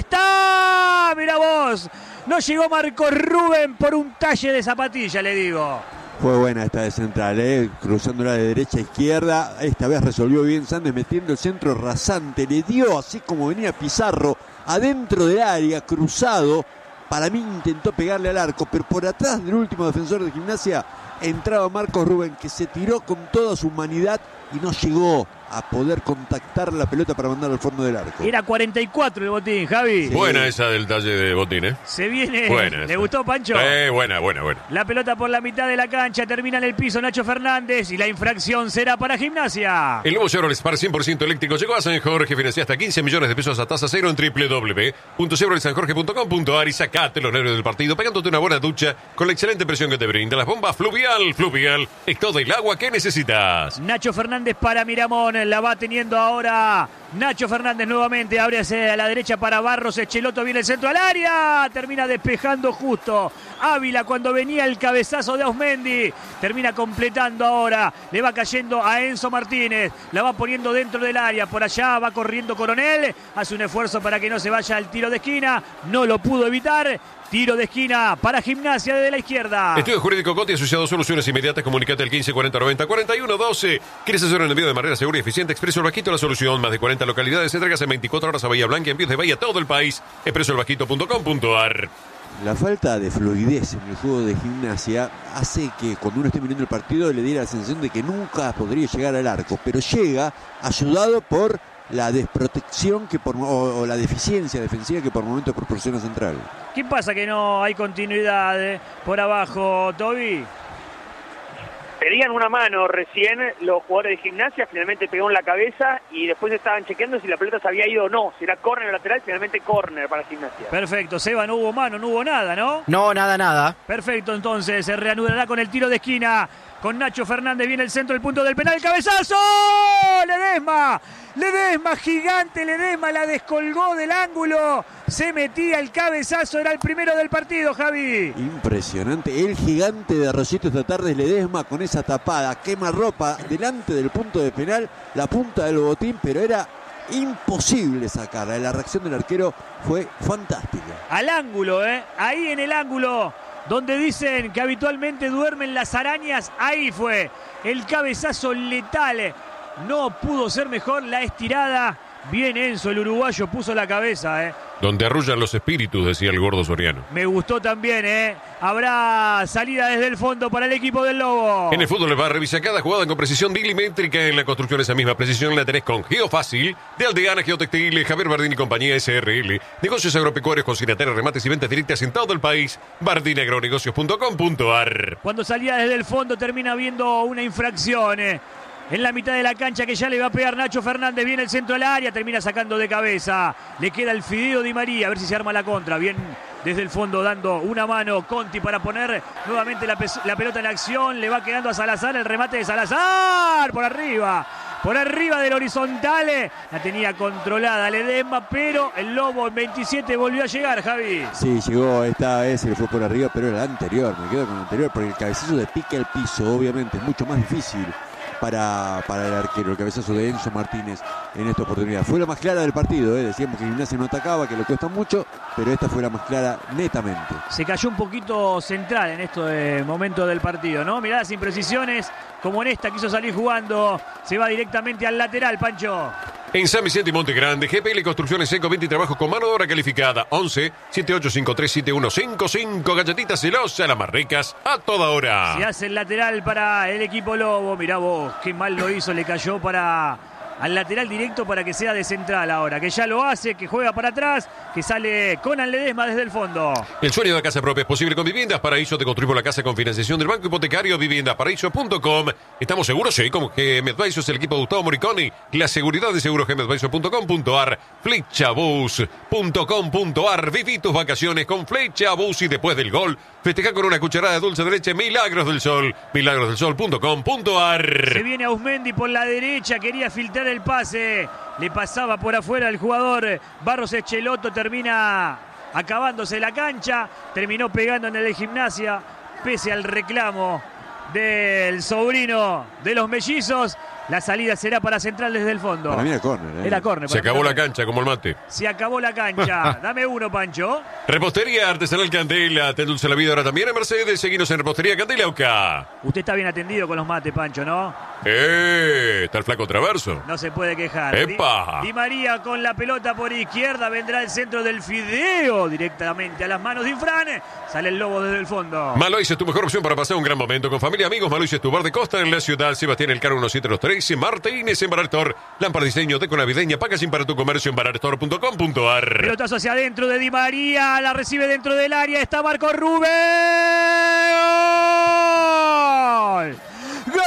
está, mira vos, no llegó Marcos Rubén por un talle de zapatilla, le digo. Fue buena esta de Central, ¿eh? Cruzándola de derecha a izquierda, esta vez resolvió bien Sandes metiendo el centro rasante, le dio así como venía Pizarro, adentro del área, cruzado. Para mí intentó pegarle al arco, pero por atrás del último defensor de Gimnasia entraba Marcos Rubén, que se tiró con toda su humanidad y no llegó a poder contactar la pelota para mandar al fondo del arco. Era cuarenta y cuatro el Botín, Javi. Sí. Buena esa del talle de Botín, ¿eh? Se viene. Buena ¿Le esa. gustó, Pancho? Eh, buena, buena, buena. La pelota por la mitad de la cancha, termina en el piso Nacho Fernández y la infracción será para Gimnasia. El nuevo Chevrolet Spar cien por ciento eléctrico llegó a San Jorge, financia hasta quince millones de pesos a tasa cero en doble u doble u doble u punto chevrolet san jorge punto com punto a r y sacate los nervios del partido pegándote una buena ducha con la excelente presión que te brinda las bombas Fluvial. Fluvial es todo el agua que necesitas. Nacho Fernández para Miramón, la va teniendo ahora Nacho Fernández nuevamente, abre hacia la derecha para Barros, Echeloto viene el centro al área, termina despejando justo Ávila cuando venía el cabezazo de Ausmendi, termina completando ahora, le va cayendo a Enzo Martínez, la va poniendo dentro del área, por allá va corriendo Coronel, hace un esfuerzo para que no se vaya al tiro de esquina, no lo pudo evitar. Tiro de esquina para Gimnasia desde la izquierda. Estudio Jurídico Coti asociado a soluciones inmediatas. Comunicate al quince cuarenta noventa cuarenta y uno doce. ¿Quieres hacer un envío de manera segura y eficiente? Expreso El Bajito, la solución. Más de cuarenta localidades. Entregas en veinticuatro horas a Bahía Blanca. Envíos de Bahía a todo el país. expreso el bajito punto com punto a r. La falta de fluidez en el juego de Gimnasia hace que cuando uno esté mirando el partido le diera la sensación de que nunca podría llegar al arco. Pero llega ayudado por la desprotección que por, o, o la deficiencia defensiva que por momentos proporciona Central. ¿Qué pasa que no hay continuidad eh, por abajo, Toby? Pedían una mano recién los jugadores de Gimnasia, finalmente pegó en la cabeza y después estaban chequeando si la pelota se había ido o no, si era córner o lateral, finalmente córner para Gimnasia. Perfecto, Seba, no hubo mano, no hubo nada, ¿no? No, nada, nada. Perfecto, entonces se reanudará con el tiro de esquina. Con Nacho Fernández viene el centro del punto del penal. ¡Cabezazo! ¡Ledesma! Ledesma, gigante Ledesma, la descolgó del ángulo. Se metía el cabezazo, era el primero del partido, Javi. Impresionante. El gigante de Arroyito esta tarde es Ledesma con esa tapada. Quema ropa delante del punto de penal. La punta del botín, pero era imposible sacarla. La reacción del arquero fue fantástica. Al ángulo, ¿eh? Ahí en el ángulo donde dicen que habitualmente duermen las arañas, ahí fue el cabezazo letal. No pudo ser mejor la estirada. Bien Enzo, el uruguayo, puso la cabeza, ¿eh? Donde arrullan los espíritus, decía el gordo Soriano. Me gustó también, ¿eh? Habrá salida desde el fondo para el equipo del Lobo. En el fútbol les va a revisar cada jugada con precisión milimétrica. En la construcción esa misma precisión la tenés con Geofácil, de Aldeana Geotextil, Javier Bardini y compañía S R L. Negocios agropecuarios, consignatarios, remates y ventas directas en todo el país. bardini agronegocios punto com punto a r. Cuando salía desde el fondo termina viendo una infracción, ¿eh? En la mitad de la cancha que ya le va a pegar Nacho Fernández. Viene el centro del área, termina sacando de cabeza. Le queda el Fideo Di María, a ver si se arma la contra. Bien desde el fondo dando una mano Conti para poner nuevamente la, la pelota en acción. Le va quedando a Salazar, el remate de Salazar por arriba. Por arriba del horizontal. La tenía controlada Ledesma, pero el Lobo en veintisiete volvió a llegar, Javi. Sí, llegó esta vez, se le fue por arriba, pero el anterior, me quedo con el anterior, porque el cabezazo de pique al piso, obviamente, es mucho más difícil para, para el arquero, el cabezazo de Enzo Martínez en esta oportunidad. Fue la más clara del partido, ¿eh? Decíamos que Gimnasia no atacaba, que le cuesta mucho, pero esta fue la más clara netamente. Se cayó un poquito Central en esto de momento del partido, ¿no? Mirá las imprecisiones, como en esta quiso salir jugando, se va directamente al lateral, Pancho. En San Vicente y Monte Grande, G P L Construcciones Seco veinte y trabajo con mano de obra calificada. once, siete ocho cinco tres siete uno cinco cinco. Galletitas celosas, las más ricas, a toda hora. Se hace el lateral para el equipo Lobo. Mirá vos, qué mal lo hizo, le cayó para al lateral directo para que sea de central ahora, que ya lo hace, que juega para atrás, que sale Conan Ledesma desde el fondo. El sueño de casa propia es posible con Viviendas Paraíso. Te construimos la casa con financiación del Banco Hipotecario. Viviendas Paraíso punto com. ¿Estamos seguros? Sí, como G M Advisor es el equipo de Gustavo Moriconi. La seguridad de seguros G M Advisor punto com punto ar. Flechabus punto com punto ar. Viví tus vacaciones con Flechabus y después del gol festeja con una cucharada de dulce de leche Milagros del Sol. milagros del sol punto com punto ar. Se viene Ausmendi por la derecha, quería filtrar el pase, le pasaba por afuera el jugador Barros Echeloto, termina acabándose la cancha, terminó pegando en el de Gimnasia, pese al reclamo del sobrino de los mellizos. La salida será para Central desde el fondo. Para mí era córner. ¿eh? Era córner. Se acabó la cancha como el mate. Se acabó la cancha. Dame uno, Pancho. Repostería Artesanal Candela. Te endulce la vida ahora también en Mercedes. Seguinos en Repostería Candela Oca. Usted está bien atendido con los mates, Pancho, ¿no? ¡Eh! Está el flaco Traverso. No se puede quejar. ¡Epa! Di, Di María con la pelota por izquierda. Vendrá el centro del Fideo directamente a las manos de Infran. Sale el Lobo desde el fondo. Malois es tu mejor opción para pasar un gran momento con familia, amigos. Malois es tu bar de costa en la ciudad. Sebastián Elcaro uno siete dos tres. Martínez en Barartor. Lámpara diseño teco navideña. Packaging para tu comercio en barartor punto com punto ar. Pelotazo hacia adentro de Di María. La recibe dentro del área. Está Marco Rubén. ¡Gol! ¡Gol!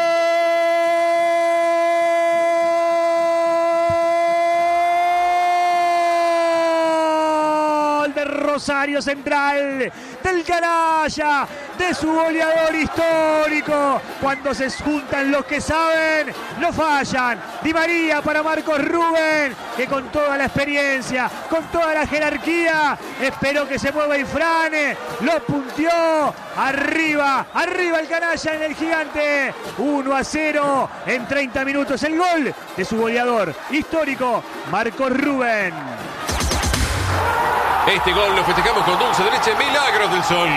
De Rosario Central, del canalla, de su goleador histórico. Cuando se juntan los que saben, no fallan. Di María para Marcos Rubén, que con toda la experiencia, con toda la jerarquía, esperó que se mueva Infrane, lo punteó, arriba, arriba el canalla en el Gigante. uno a cero en treinta minutos, el gol de su goleador histórico, Marcos Rubén. Este gol lo festejamos con dulce de leche Milagros del Sol.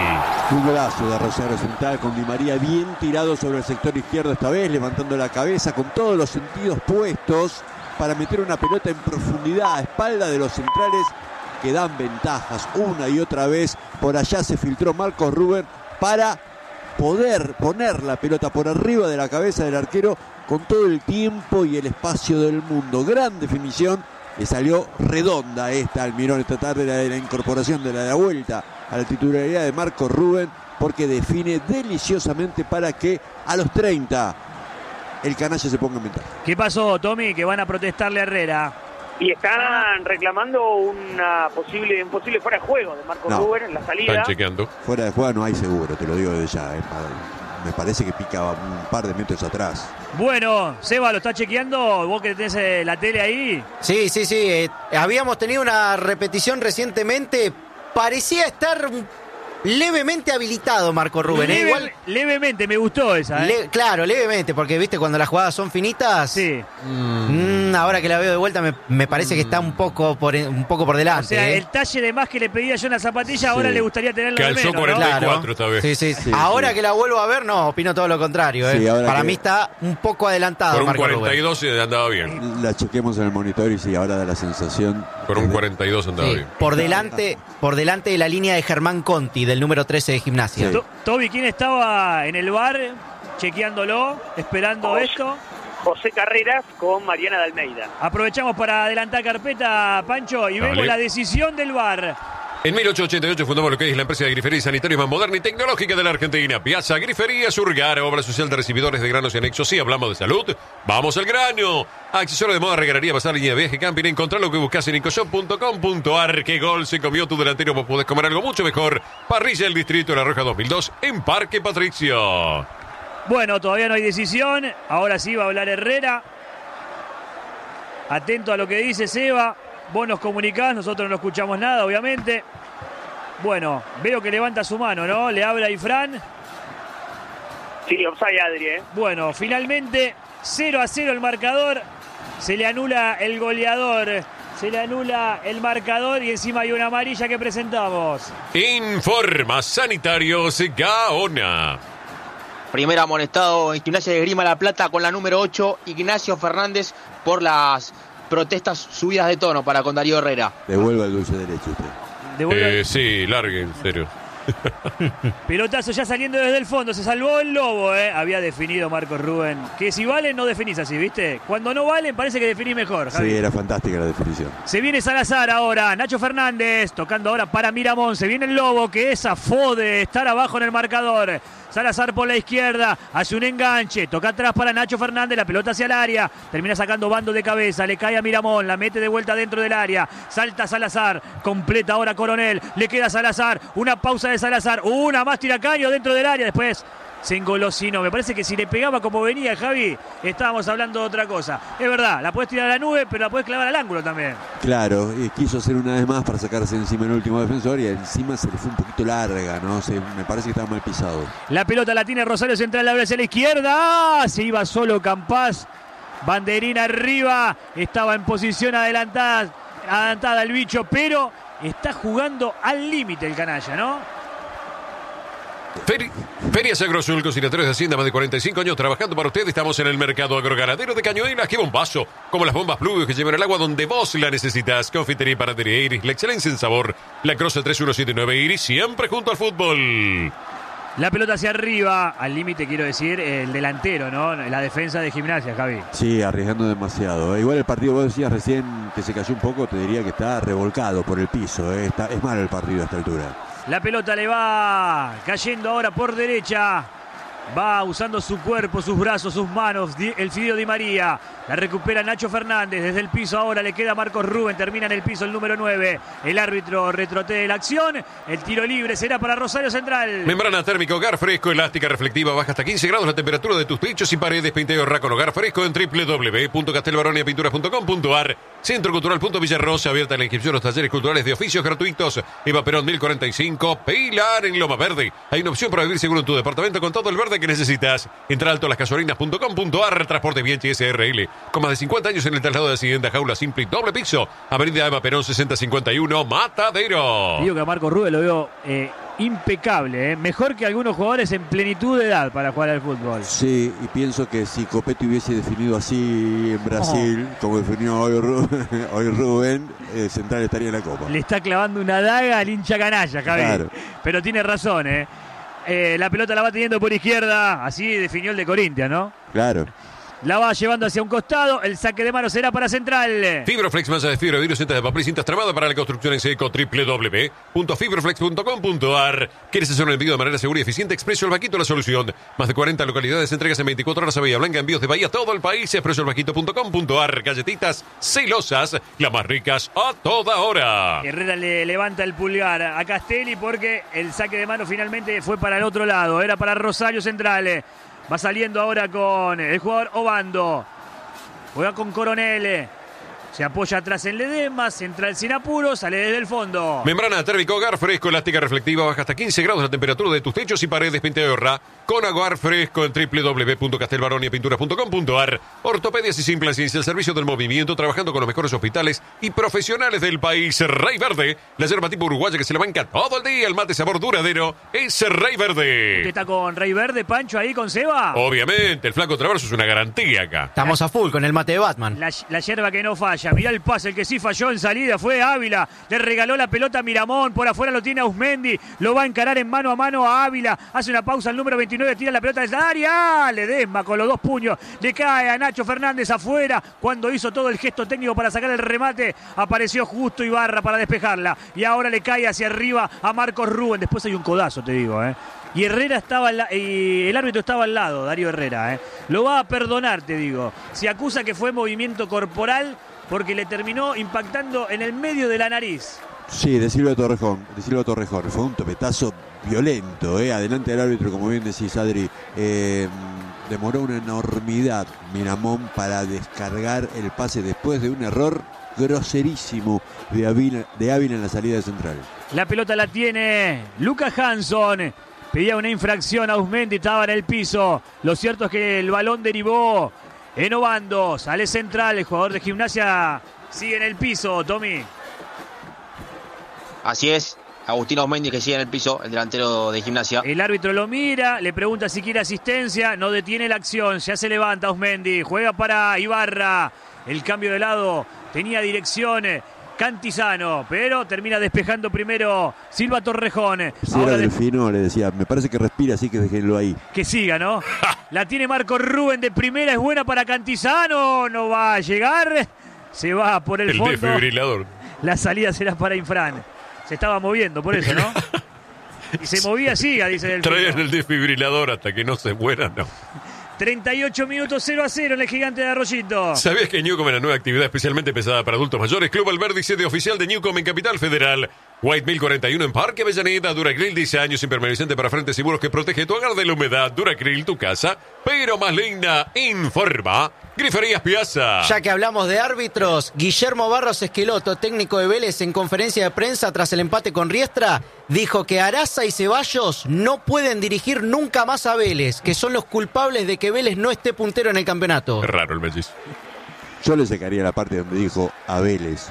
Un golazo de Rosario Central con Di María bien tirado sobre el sector izquierdo esta vez, levantando la cabeza con todos los sentidos puestos para meter una pelota en profundidad a espalda de los centrales que dan ventajas una y otra vez. Por allá se filtró Marcos Rubén para poder poner la pelota por arriba de la cabeza del arquero con todo el tiempo y el espacio del mundo. Gran definición. Le salió redonda esta Almirón esta tarde, la de la incorporación de la, de la vuelta a la titularidad de Marcos Rubén, porque define deliciosamente para que a los treinta el canalla se ponga en ventaja. ¿Qué pasó, Tommy? Que van a protestarle a Herrera. Y están reclamando una posible, un posible fuera de juego de Marcos No. Rubén en la salida. Están chequeando. Fuera de juego no hay seguro, te lo digo desde ya. eh, para- Me parece que pica un par de metros atrás. Bueno, Seba, ¿lo está chequeando? ¿Vos que tenés eh, la tele ahí? Sí, sí, sí. eh, habíamos tenido una repetición recientemente. Parecía estar levemente habilitado Marco Rubén. ¿eh? Leve- Igual, levemente, me gustó esa. ¿eh? le- claro, levemente, porque viste, cuando las jugadas son finitas. Sí. mm, ahora que la veo de vuelta, me, me parece que está un poco por, un poco por delante. O sea, ¿eh? el talle de más que le pedía yo en la zapatilla, ahora Sí. le gustaría tenerlo de Calzó menos, ¿no? cuarenta y cuatro. Claro. esta vez. Sí, sí. Sí, ahora sí. que la vuelvo a ver, no, opino todo lo contrario. ¿eh? Sí, ahora Para que- mí está un poco adelantado Por un Marco cuarenta y Rubén. dos se andaba bien. La chequemos en el monitor y sí, ahora da la sensación. Por un de- cuarenta y dos andaba Sí, bien. por delante, por delante de la línea de Germán Conti, del número trece de Gimnasia. Sí. To- Toby, ¿quién estaba en el bar chequeándolo, esperando José. esto? José Carreras con Mariana de Almeida. Aprovechamos para adelantar carpeta, Pancho, y Dale. vemos la decisión del bar. En mil ochocientos ochenta y ocho fundamos lo que es la empresa de grifería y sanitarios más moderna y tecnológica de la Argentina. Piazza Grifería Surgar, obra social de recibidores de granos y anexos. Si hablamos de salud, vamos al grano. Accesorio de moda, regalería, pasar línea de viaje, camping. Encontrar lo que buscas en incoshop punto com punto ar. ¿Qué gol se comió tu delantero? Vos podés comer algo mucho mejor. Parrilla del Distrito de La Roja dos mil dos en Parque Patricio. Bueno, todavía no hay decisión. Ahora sí va a hablar Herrera. Atento a lo que dice Seba. Vos nos comunicás, nosotros no escuchamos nada, obviamente. Bueno, veo que levanta su mano, ¿no? Le habla a Ifrán. Sí, offside Adri, ¿eh? Bueno, finalmente cero a cero el marcador. Se le anula el goleador. Se le anula el marcador y encima hay una amarilla que presentamos. Informa Sanitarios Gaona. Primer amonestado en Gimnasia de Grima La Plata con la número ocho, Ignacio Fernández, por las protestas subidas de tono para con Darío Herrera. Devuelva el dulce derecho usted. Devuelve- Eh, sí, largue, en serio. Pelotazo ya saliendo desde el fondo, se salvó el Lobo, ¿eh? Había definido Marcos Rubén. Que si valen, no definís así, ¿viste? Cuando no valen, parece que definís mejor, Javi. Sí, era fantástica la definición. Se viene Salazar ahora, Nacho Fernández, tocando ahora para Miramón. Se viene el Lobo, que es afó de estar abajo en el marcador. Salazar por la izquierda, hace un enganche, toca atrás para Nacho Fernández, la pelota hacia el área, termina sacando bando de cabeza, le cae a Miramón, la mete de vuelta dentro del área, salta Salazar, completa ahora Coronel, le queda Salazar, una pausa de Salazar, una más tiracaño dentro del área, después se engolosinó. Me parece que si le pegaba como venía Javi, estábamos hablando de otra cosa. Es verdad, la puedes tirar a la nube, pero la puedes clavar al ángulo también. Claro, y quiso hacer una vez más para sacarse encima el último defensor y encima se le fue un poquito larga, ¿no? Se, me parece que estaba mal pisado. La pelota la tiene Rosario Central, la abre hacia la izquierda. ¡Ah! Se iba solo Campás. Banderina arriba. Estaba en posición adelantada, adelantada el bicho, pero está jugando al límite el canalla, ¿no? Feri Ferias Agrosul, cocinadores de Hacienda, más de cuarenta y cinco años trabajando para usted. Estamos en el mercado agroganadero de Cañuelas. ¡Qué bombazo! Como las bombas Blue que llevan el agua donde vos la necesitas. Confitería y panadería Iris, la excelencia en sabor. La Croce tres uno siete nueve Iris, siempre junto al fútbol. La pelota hacia arriba, al límite quiero decir, el delantero, ¿no? La defensa de Gimnasia, Javi. Sí, arriesgando demasiado. Igual el partido, vos decías recién que se cayó un poco, te diría que está revolcado por el piso. ¿eh? Está, es malo el partido a esta altura. La pelota le va cayendo ahora por derecha. Va usando su cuerpo, sus brazos, sus manos. El Fidio Di María. La recupera Nacho Fernández. Desde el piso ahora le queda Marcos Rubén. Termina en el piso el número nueve. El árbitro retrotea la acción. El tiro libre será para Rosario Central. Membrana térmica Hogar Fresco, elástica, reflectiva, baja hasta quince grados la temperatura de tus techos y paredes. Pinta y ahorra con Hogar Fresco en doble u doble u doble u punto castelbaronia pinturas punto com punto a r. Centro Cultural punto Villarrosa, abierta la inscripción a los talleres culturales de oficios gratuitos. Eva Perón mil cuarenta y cinco, Pilar en Loma Verde. Hay una opción para vivir seguro en tu departamento con todo el verde que necesitas. Entra alto a las gasolinas punto com punto a r. Transporte Bianchi S R L. Con más de cincuenta años en el traslado de Hacienda, jaula simple y doble piso. Avenida Eva Perón sesenta cincuenta y uno, Matadero. Digo que a Marcos Rubén lo veo eh, impecable, eh. Mejor que algunos jugadores en plenitud de edad para jugar al fútbol. Sí, y pienso que si Copetti hubiese definido así en Brasil, oh. como definió hoy Rubén, hoy Rubén eh, Central estaría en la Copa. Le está clavando una daga al hincha canalla, Javi. Claro. Pero tiene razón, eh. Eh, la pelota la va teniendo por izquierda, así definió el de Corinthians, ¿no? Claro. La va llevando hacia un costado, el saque de mano será para Central. Fibroflex, masa de fibra, vidrio, cintas de papel y cintas tramadas para la construcción en seco. doble u doble u doble u punto fibroflex punto com punto a r. ¿Quieres hacer un envío de manera segura y eficiente? Expreso El Vaquito, la solución. Más de cuarenta localidades, entregas en veinticuatro horas a Bahía Blanca, envíos de Bahía a todo el país. expreso el vaquito punto com punto a r. Galletitas celosas, las más ricas a toda hora. Herrera le levanta el pulgar a Castelli porque el saque de mano finalmente fue para el otro lado. Era para Rosario Central. Va saliendo ahora con el jugador Obando. Juega con Coronel. Se apoya atrás en Ledesma. Central sin apuro. Sale desde el fondo. Membrana térmica Hogar Fresco, elástica, reflectiva. Baja hasta quince grados la temperatura de tus techos y paredes. Pinta y ahorra con Hogar Fresco en doble u doble u doble u punto castelbaronia pinturas punto com punto a r. Ortopedias y Simplanciencia, el servicio del movimiento, trabajando con los mejores hospitales y profesionales del país. Rey Verde, la yerba tipo uruguaya que se le banca todo el día. El mate sabor duradero es Rey Verde. ¿Usted está con Rey Verde, Pancho, ahí con Seba? Obviamente, el flaco Traverso es una garantía acá. Estamos a full con el mate de Batman. La, la yerba que no falla. Mirá el pase, el que sí falló en salida fue Ávila. Le regaló la pelota a Miramón. Por afuera lo tiene Ausmendi. Lo va a encarar en mano a mano a Ávila. Hace una pausa el número veintinueve. Tira la pelota desde el área. Ledesma con los dos puños. Le cae a Nacho Fernández afuera. Cuando hizo todo el gesto técnico para sacar el remate, apareció justo Ibarra para despejarla. Y ahora le cae hacia arriba a Marcos Rubén. Después hay un codazo, te digo, ¿eh? Y Herrera estaba al la- y el árbitro estaba al lado, Darío Herrera, ¿eh? Lo va a perdonar, te digo. Se acusa que fue movimiento corporal porque le terminó impactando en el medio de la nariz. Sí, de Silva Torrejón, de Silva Torrejón. Fue un topetazo violento, ¿eh? Adelante del árbitro, como bien decís, Adri. Eh, demoró una enormidad Miramón para descargar el pase después de un error groserísimo de Ávila, de Ávila en la salida de Central. La pelota la tiene Lucas Hanson. Pedía una infracción a Ausmendi, estaba en el piso. Lo cierto es que el balón derivó en Obando. Sale Central, el jugador de Gimnasia sigue en el piso, Tommy. Así es, Agustín Ausmendi que sigue en el piso, el delantero de Gimnasia. El árbitro lo mira, le pregunta si quiere asistencia, no detiene la acción, ya se levanta Ausmendi, juega para Ibarra. El cambio de lado tenía dirección Cantizano, pero termina despejando primero Silva Torrejón. Si era Delfino, le decía, me parece que respira, así que déjenlo ahí. Que siga, ¿no? La tiene Marco Rubén de primera, es buena para Cantizano, no va a llegar, se va por el, el fondo. El desfibrilador. La salida será para Infran. Se estaba moviendo, por eso, ¿no? Y se movía, siga, dice Delfino. Traían el desfibrilador hasta que no se muera, no. treinta y ocho minutos, cero a cero en el Gigante de Arroyito. ¿Sabías que Newcom es la nueva actividad especialmente pensada para adultos mayores? Club Alberdi, sede oficial de Newcom en Capital Federal. White mil cuarenta y uno en Parque Avellaneda. Duracril, diseños impermeabilizante para frentes seguros que protege tu hogar de la humedad. Duracril, tu casa, pero más linda. Informa Griferías Piazza. Ya que hablamos de árbitros, Guillermo Barros Esqueloto, técnico de Vélez, en conferencia de prensa tras el empate con Riestra, dijo que Araza y Ceballos no pueden dirigir nunca más a Vélez, que son los culpables de que Vélez no esté puntero en el campeonato. Es raro el mellizo. Yo le sacaría la parte donde dijo a Vélez.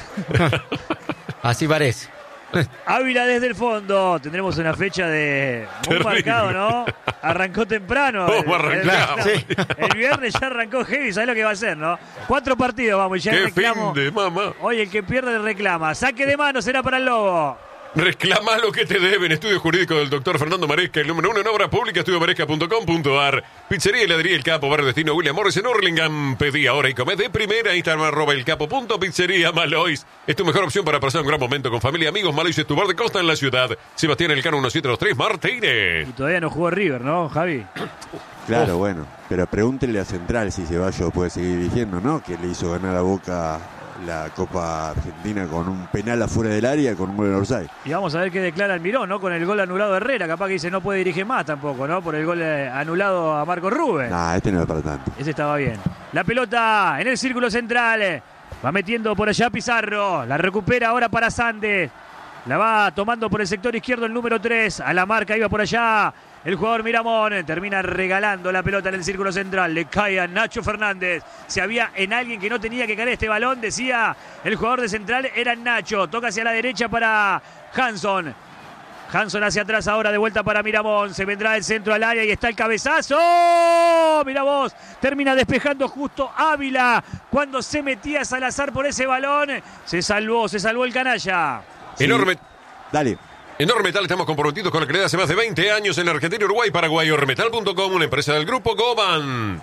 Así parece. Ávila desde el fondo. Tendremos una fecha de muy marcado, ¿no? Arrancó temprano. ¿Cómo arrancamos? El, el, sí. el viernes ya arrancó heavy. ¿Sabes lo que va a hacer, no? Cuatro partidos, vamos. Ya ¡Qué reclamo. fin de mamá! Hoy el que pierde reclama. Saque de mano será para el Lobo. Reclama lo que te deben. Estudio jurídico del doctor Fernando Maresca, el número uno en obra pública, estudio maresca punto com punto ar. Pizzería y heladería El Capo, barrio destino William Morris en Hurlingham. Pedí ahora y comé de primera. Instagram arroba el capo punto pizzería Malois. Es tu mejor opción para pasar un gran momento con familia, amigos. Malois es tu bar de costa en la ciudad. Sebastián Elcano uno siete dos tres Martínez. Y todavía no jugó River, ¿no, Javi? Claro, oh. bueno. Pero pregúntele a Central si Ceballos puede seguir dirigiendo, ¿no? Que le hizo ganar a Boca la Copa Argentina con un penal afuera del área, con un gol en offside. Y vamos a ver qué declara Almirón, ¿no? Con el gol anulado de Herrera, capaz que dice no puede dirigir más tampoco, ¿no? Por el gol anulado a Marco Rubén. Nah, este no es para tanto. Ese estaba bien. La pelota en el círculo central, va metiendo por allá Pizarro, la recupera ahora para Sandes, la va tomando por el sector izquierdo el número tres, a la marca iba por allá el jugador Miramón, termina regalando la pelota en el círculo central, le cae a Nacho Fernández. Si había en alguien que no tenía que caer este balón, decía el jugador de Central, era Nacho. Toca hacia la derecha para Hanson. Hanson hacia atrás ahora, de vuelta para Miramón. Se vendrá el centro al área y está el cabezazo. Mirá vos, termina despejando justo Ávila. Cuando se metía Salazar por ese balón, se salvó, se salvó el canalla. Sí. Enorme. Dale. En Ormetal estamos comprometidos con la calidad hace más de veinte años en Argentina, Uruguay, Paraguay. Ormetal punto com, una empresa del grupo Goban.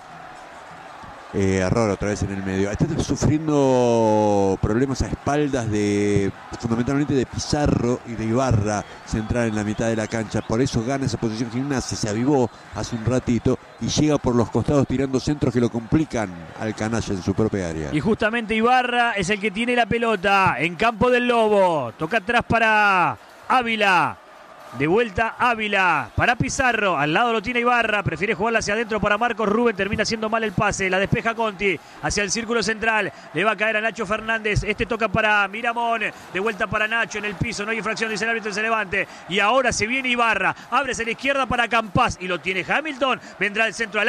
Eh, error otra vez en el medio. Está sufriendo problemas a espaldas de fundamentalmente de Pizarro y de Ibarra, central en la mitad de la cancha. Por eso gana esa posición Gimnasia. Se avivó hace un ratito y llega por los costados tirando centros que lo complican al canalla en su propia área. Y justamente Ibarra es el que tiene la pelota en campo del Lobo. Toca atrás para Ávila. De vuelta Ávila para Pizarro, al lado lo tiene Ibarra, prefiere jugarla hacia adentro para Marcos Rubén, termina haciendo mal el pase, la despeja Conti hacia el círculo central, le va a caer a Nacho Fernández, este toca para Miramón, de vuelta para Nacho en el piso, no hay infracción, dice el árbitro, se levante, y ahora se viene Ibarra, abre hacia la izquierda para Campas, y lo tiene Hamilton, vendrá el centro al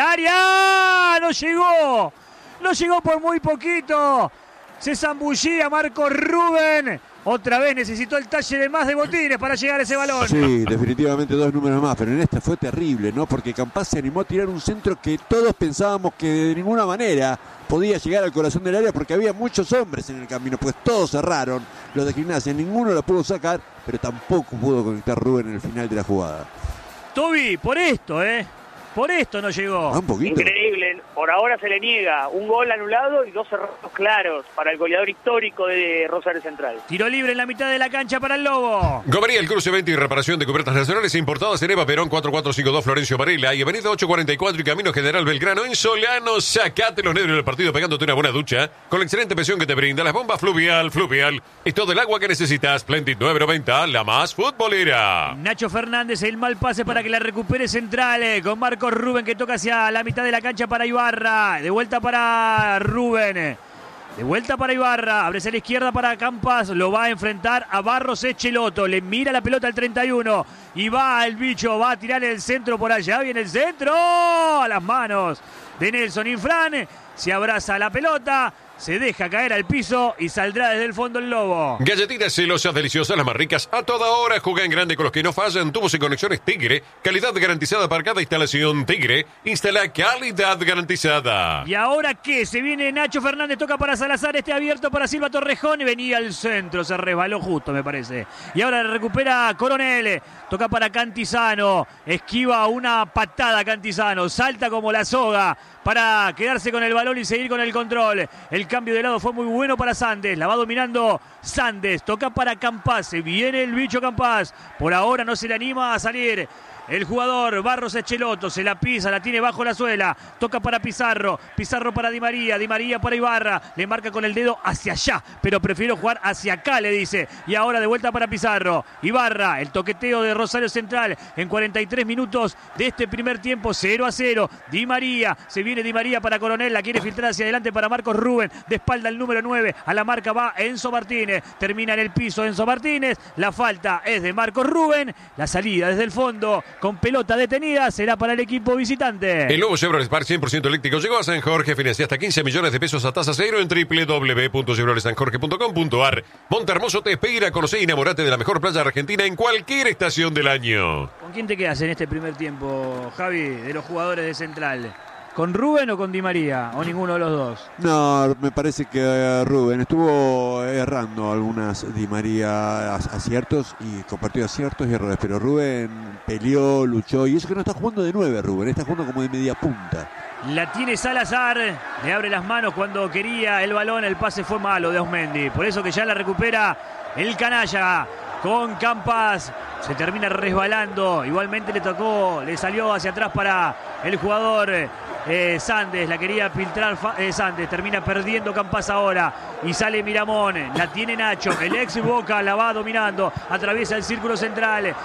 área, no llegó, no llegó por muy poquito, se zambullía Marcos Rubén. Otra vez necesitó el talle de más de Botines para llegar a ese balón. Sí, definitivamente dos números más, pero en esta fue terrible, ¿no? Porque Campas se animó a tirar un centro que todos pensábamos que de ninguna manera podía llegar al corazón del área porque había muchos hombres en el camino, pues todos cerraron, los de Gimnasia, ninguno lo pudo sacar, pero tampoco pudo conectar Rubén en el final de la jugada. Toby, por esto, ¿eh? Por esto no llegó. Ah, un poquito. Increíble. Por ahora se le niega un gol anulado y dos errores claros para el goleador histórico de Rosario Central. Tiro libre en la mitad de la cancha para el Lobo. Gomería, el cruce venta y reparación de cubiertas nacionales e importadas en Eva Perón cuatro cuatro cinco dos Florencio Varela y Avenida ocho cuarenta y cuatro y Camino General Belgrano en Solano. Sacate los nervios del partido pegándote una buena ducha con la excelente presión que te brinda las bombas Fluvial. Fluvial es todo el agua que necesitas. Splendid nueve noventa, la más futbolera. Nacho Fernández, el mal pase para que la recupere Central eh, con Marcos Rubén que toca hacia la mitad de la cancha para Ibarra. De vuelta para Rubén. De vuelta para Ibarra. Abre hacia la izquierda para Campas. Lo va a enfrentar a Barros Esqueloto. Le mira la pelota al treinta y uno. Y va el bicho. Va a tirar el centro por allá. Viene el centro. A las manos de Nelson Infran. Se abraza la pelota. se deja caer al piso y saldrá desde el fondo el Lobo. Galletitas celosas, deliciosas, las más ricas a toda hora. Juega en grande con los que no fallan. Tubos y conexiones Tigre. Calidad garantizada para cada instalación. Tigre. Instala calidad garantizada. ¿Y ahora qué? Se viene Nacho Fernández, toca para Salazar, este abierto para Silva Torrejón y venía al centro, se resbaló justo me parece. Y ahora recupera Coronel, toca para Cantizano, esquiva una patada Cantizano, salta como la soga para quedarse con el balón y seguir con el control. El cambio de lado fue muy bueno para Sandes, la va dominando Sandes, toca para Campás, se viene el bicho Campás, por ahora no se le anima a salir. El jugador Barros Echeloto se la pisa, la tiene bajo la suela, toca para Pizarro, Pizarro para Di María, Di María para Ibarra, le marca con el dedo hacia allá, pero prefiero jugar hacia acá, le dice, y ahora de vuelta para Pizarro, Ibarra, el toqueteo de Rosario Central en cuarenta y tres minutos de este primer tiempo, cero a cero, Di María, se viene Di María para Coronel, la quiere filtrar hacia adelante para Marcos Rubén, de espalda el número nueve, a la marca va Enzo Martínez, termina en el piso Enzo Martínez, la falta es de Marcos Rubén, la salida desde el fondo, con pelota detenida, será para el equipo visitante. El nuevo Chevrolet Spark cien por ciento eléctrico llegó a San Jorge, financia hasta quince millones de pesos a tasa cero en doble u doble u doble u punto chevrolet san jorge punto com punto a r. Montehermoso te espera, conocer y enamorate de la mejor playa argentina en cualquier estación del año. ¿Con quién te quedas en este primer tiempo, Javi, de los jugadores de Central? ¿Con Rubén o con Di María? ¿O ninguno de los dos? No, me parece que uh, Rubén estuvo errando algunas Di María aciertos y compartió aciertos y errores, pero Rubén peleó, luchó y eso que no está jugando de nueve Rubén, está jugando como de media punta. La tiene Salazar, le abre las manos cuando quería el balón, el pase fue malo de Osmendi, por eso que ya la recupera el canalla con Campas, se termina resbalando, igualmente le tocó, le salió hacia atrás para el jugador eh, Sandes, la quería filtrar eh, Sandes, termina perdiendo Campas ahora y sale Miramón, la tiene Nacho, el ex Boca la va dominando, atraviesa el círculo central,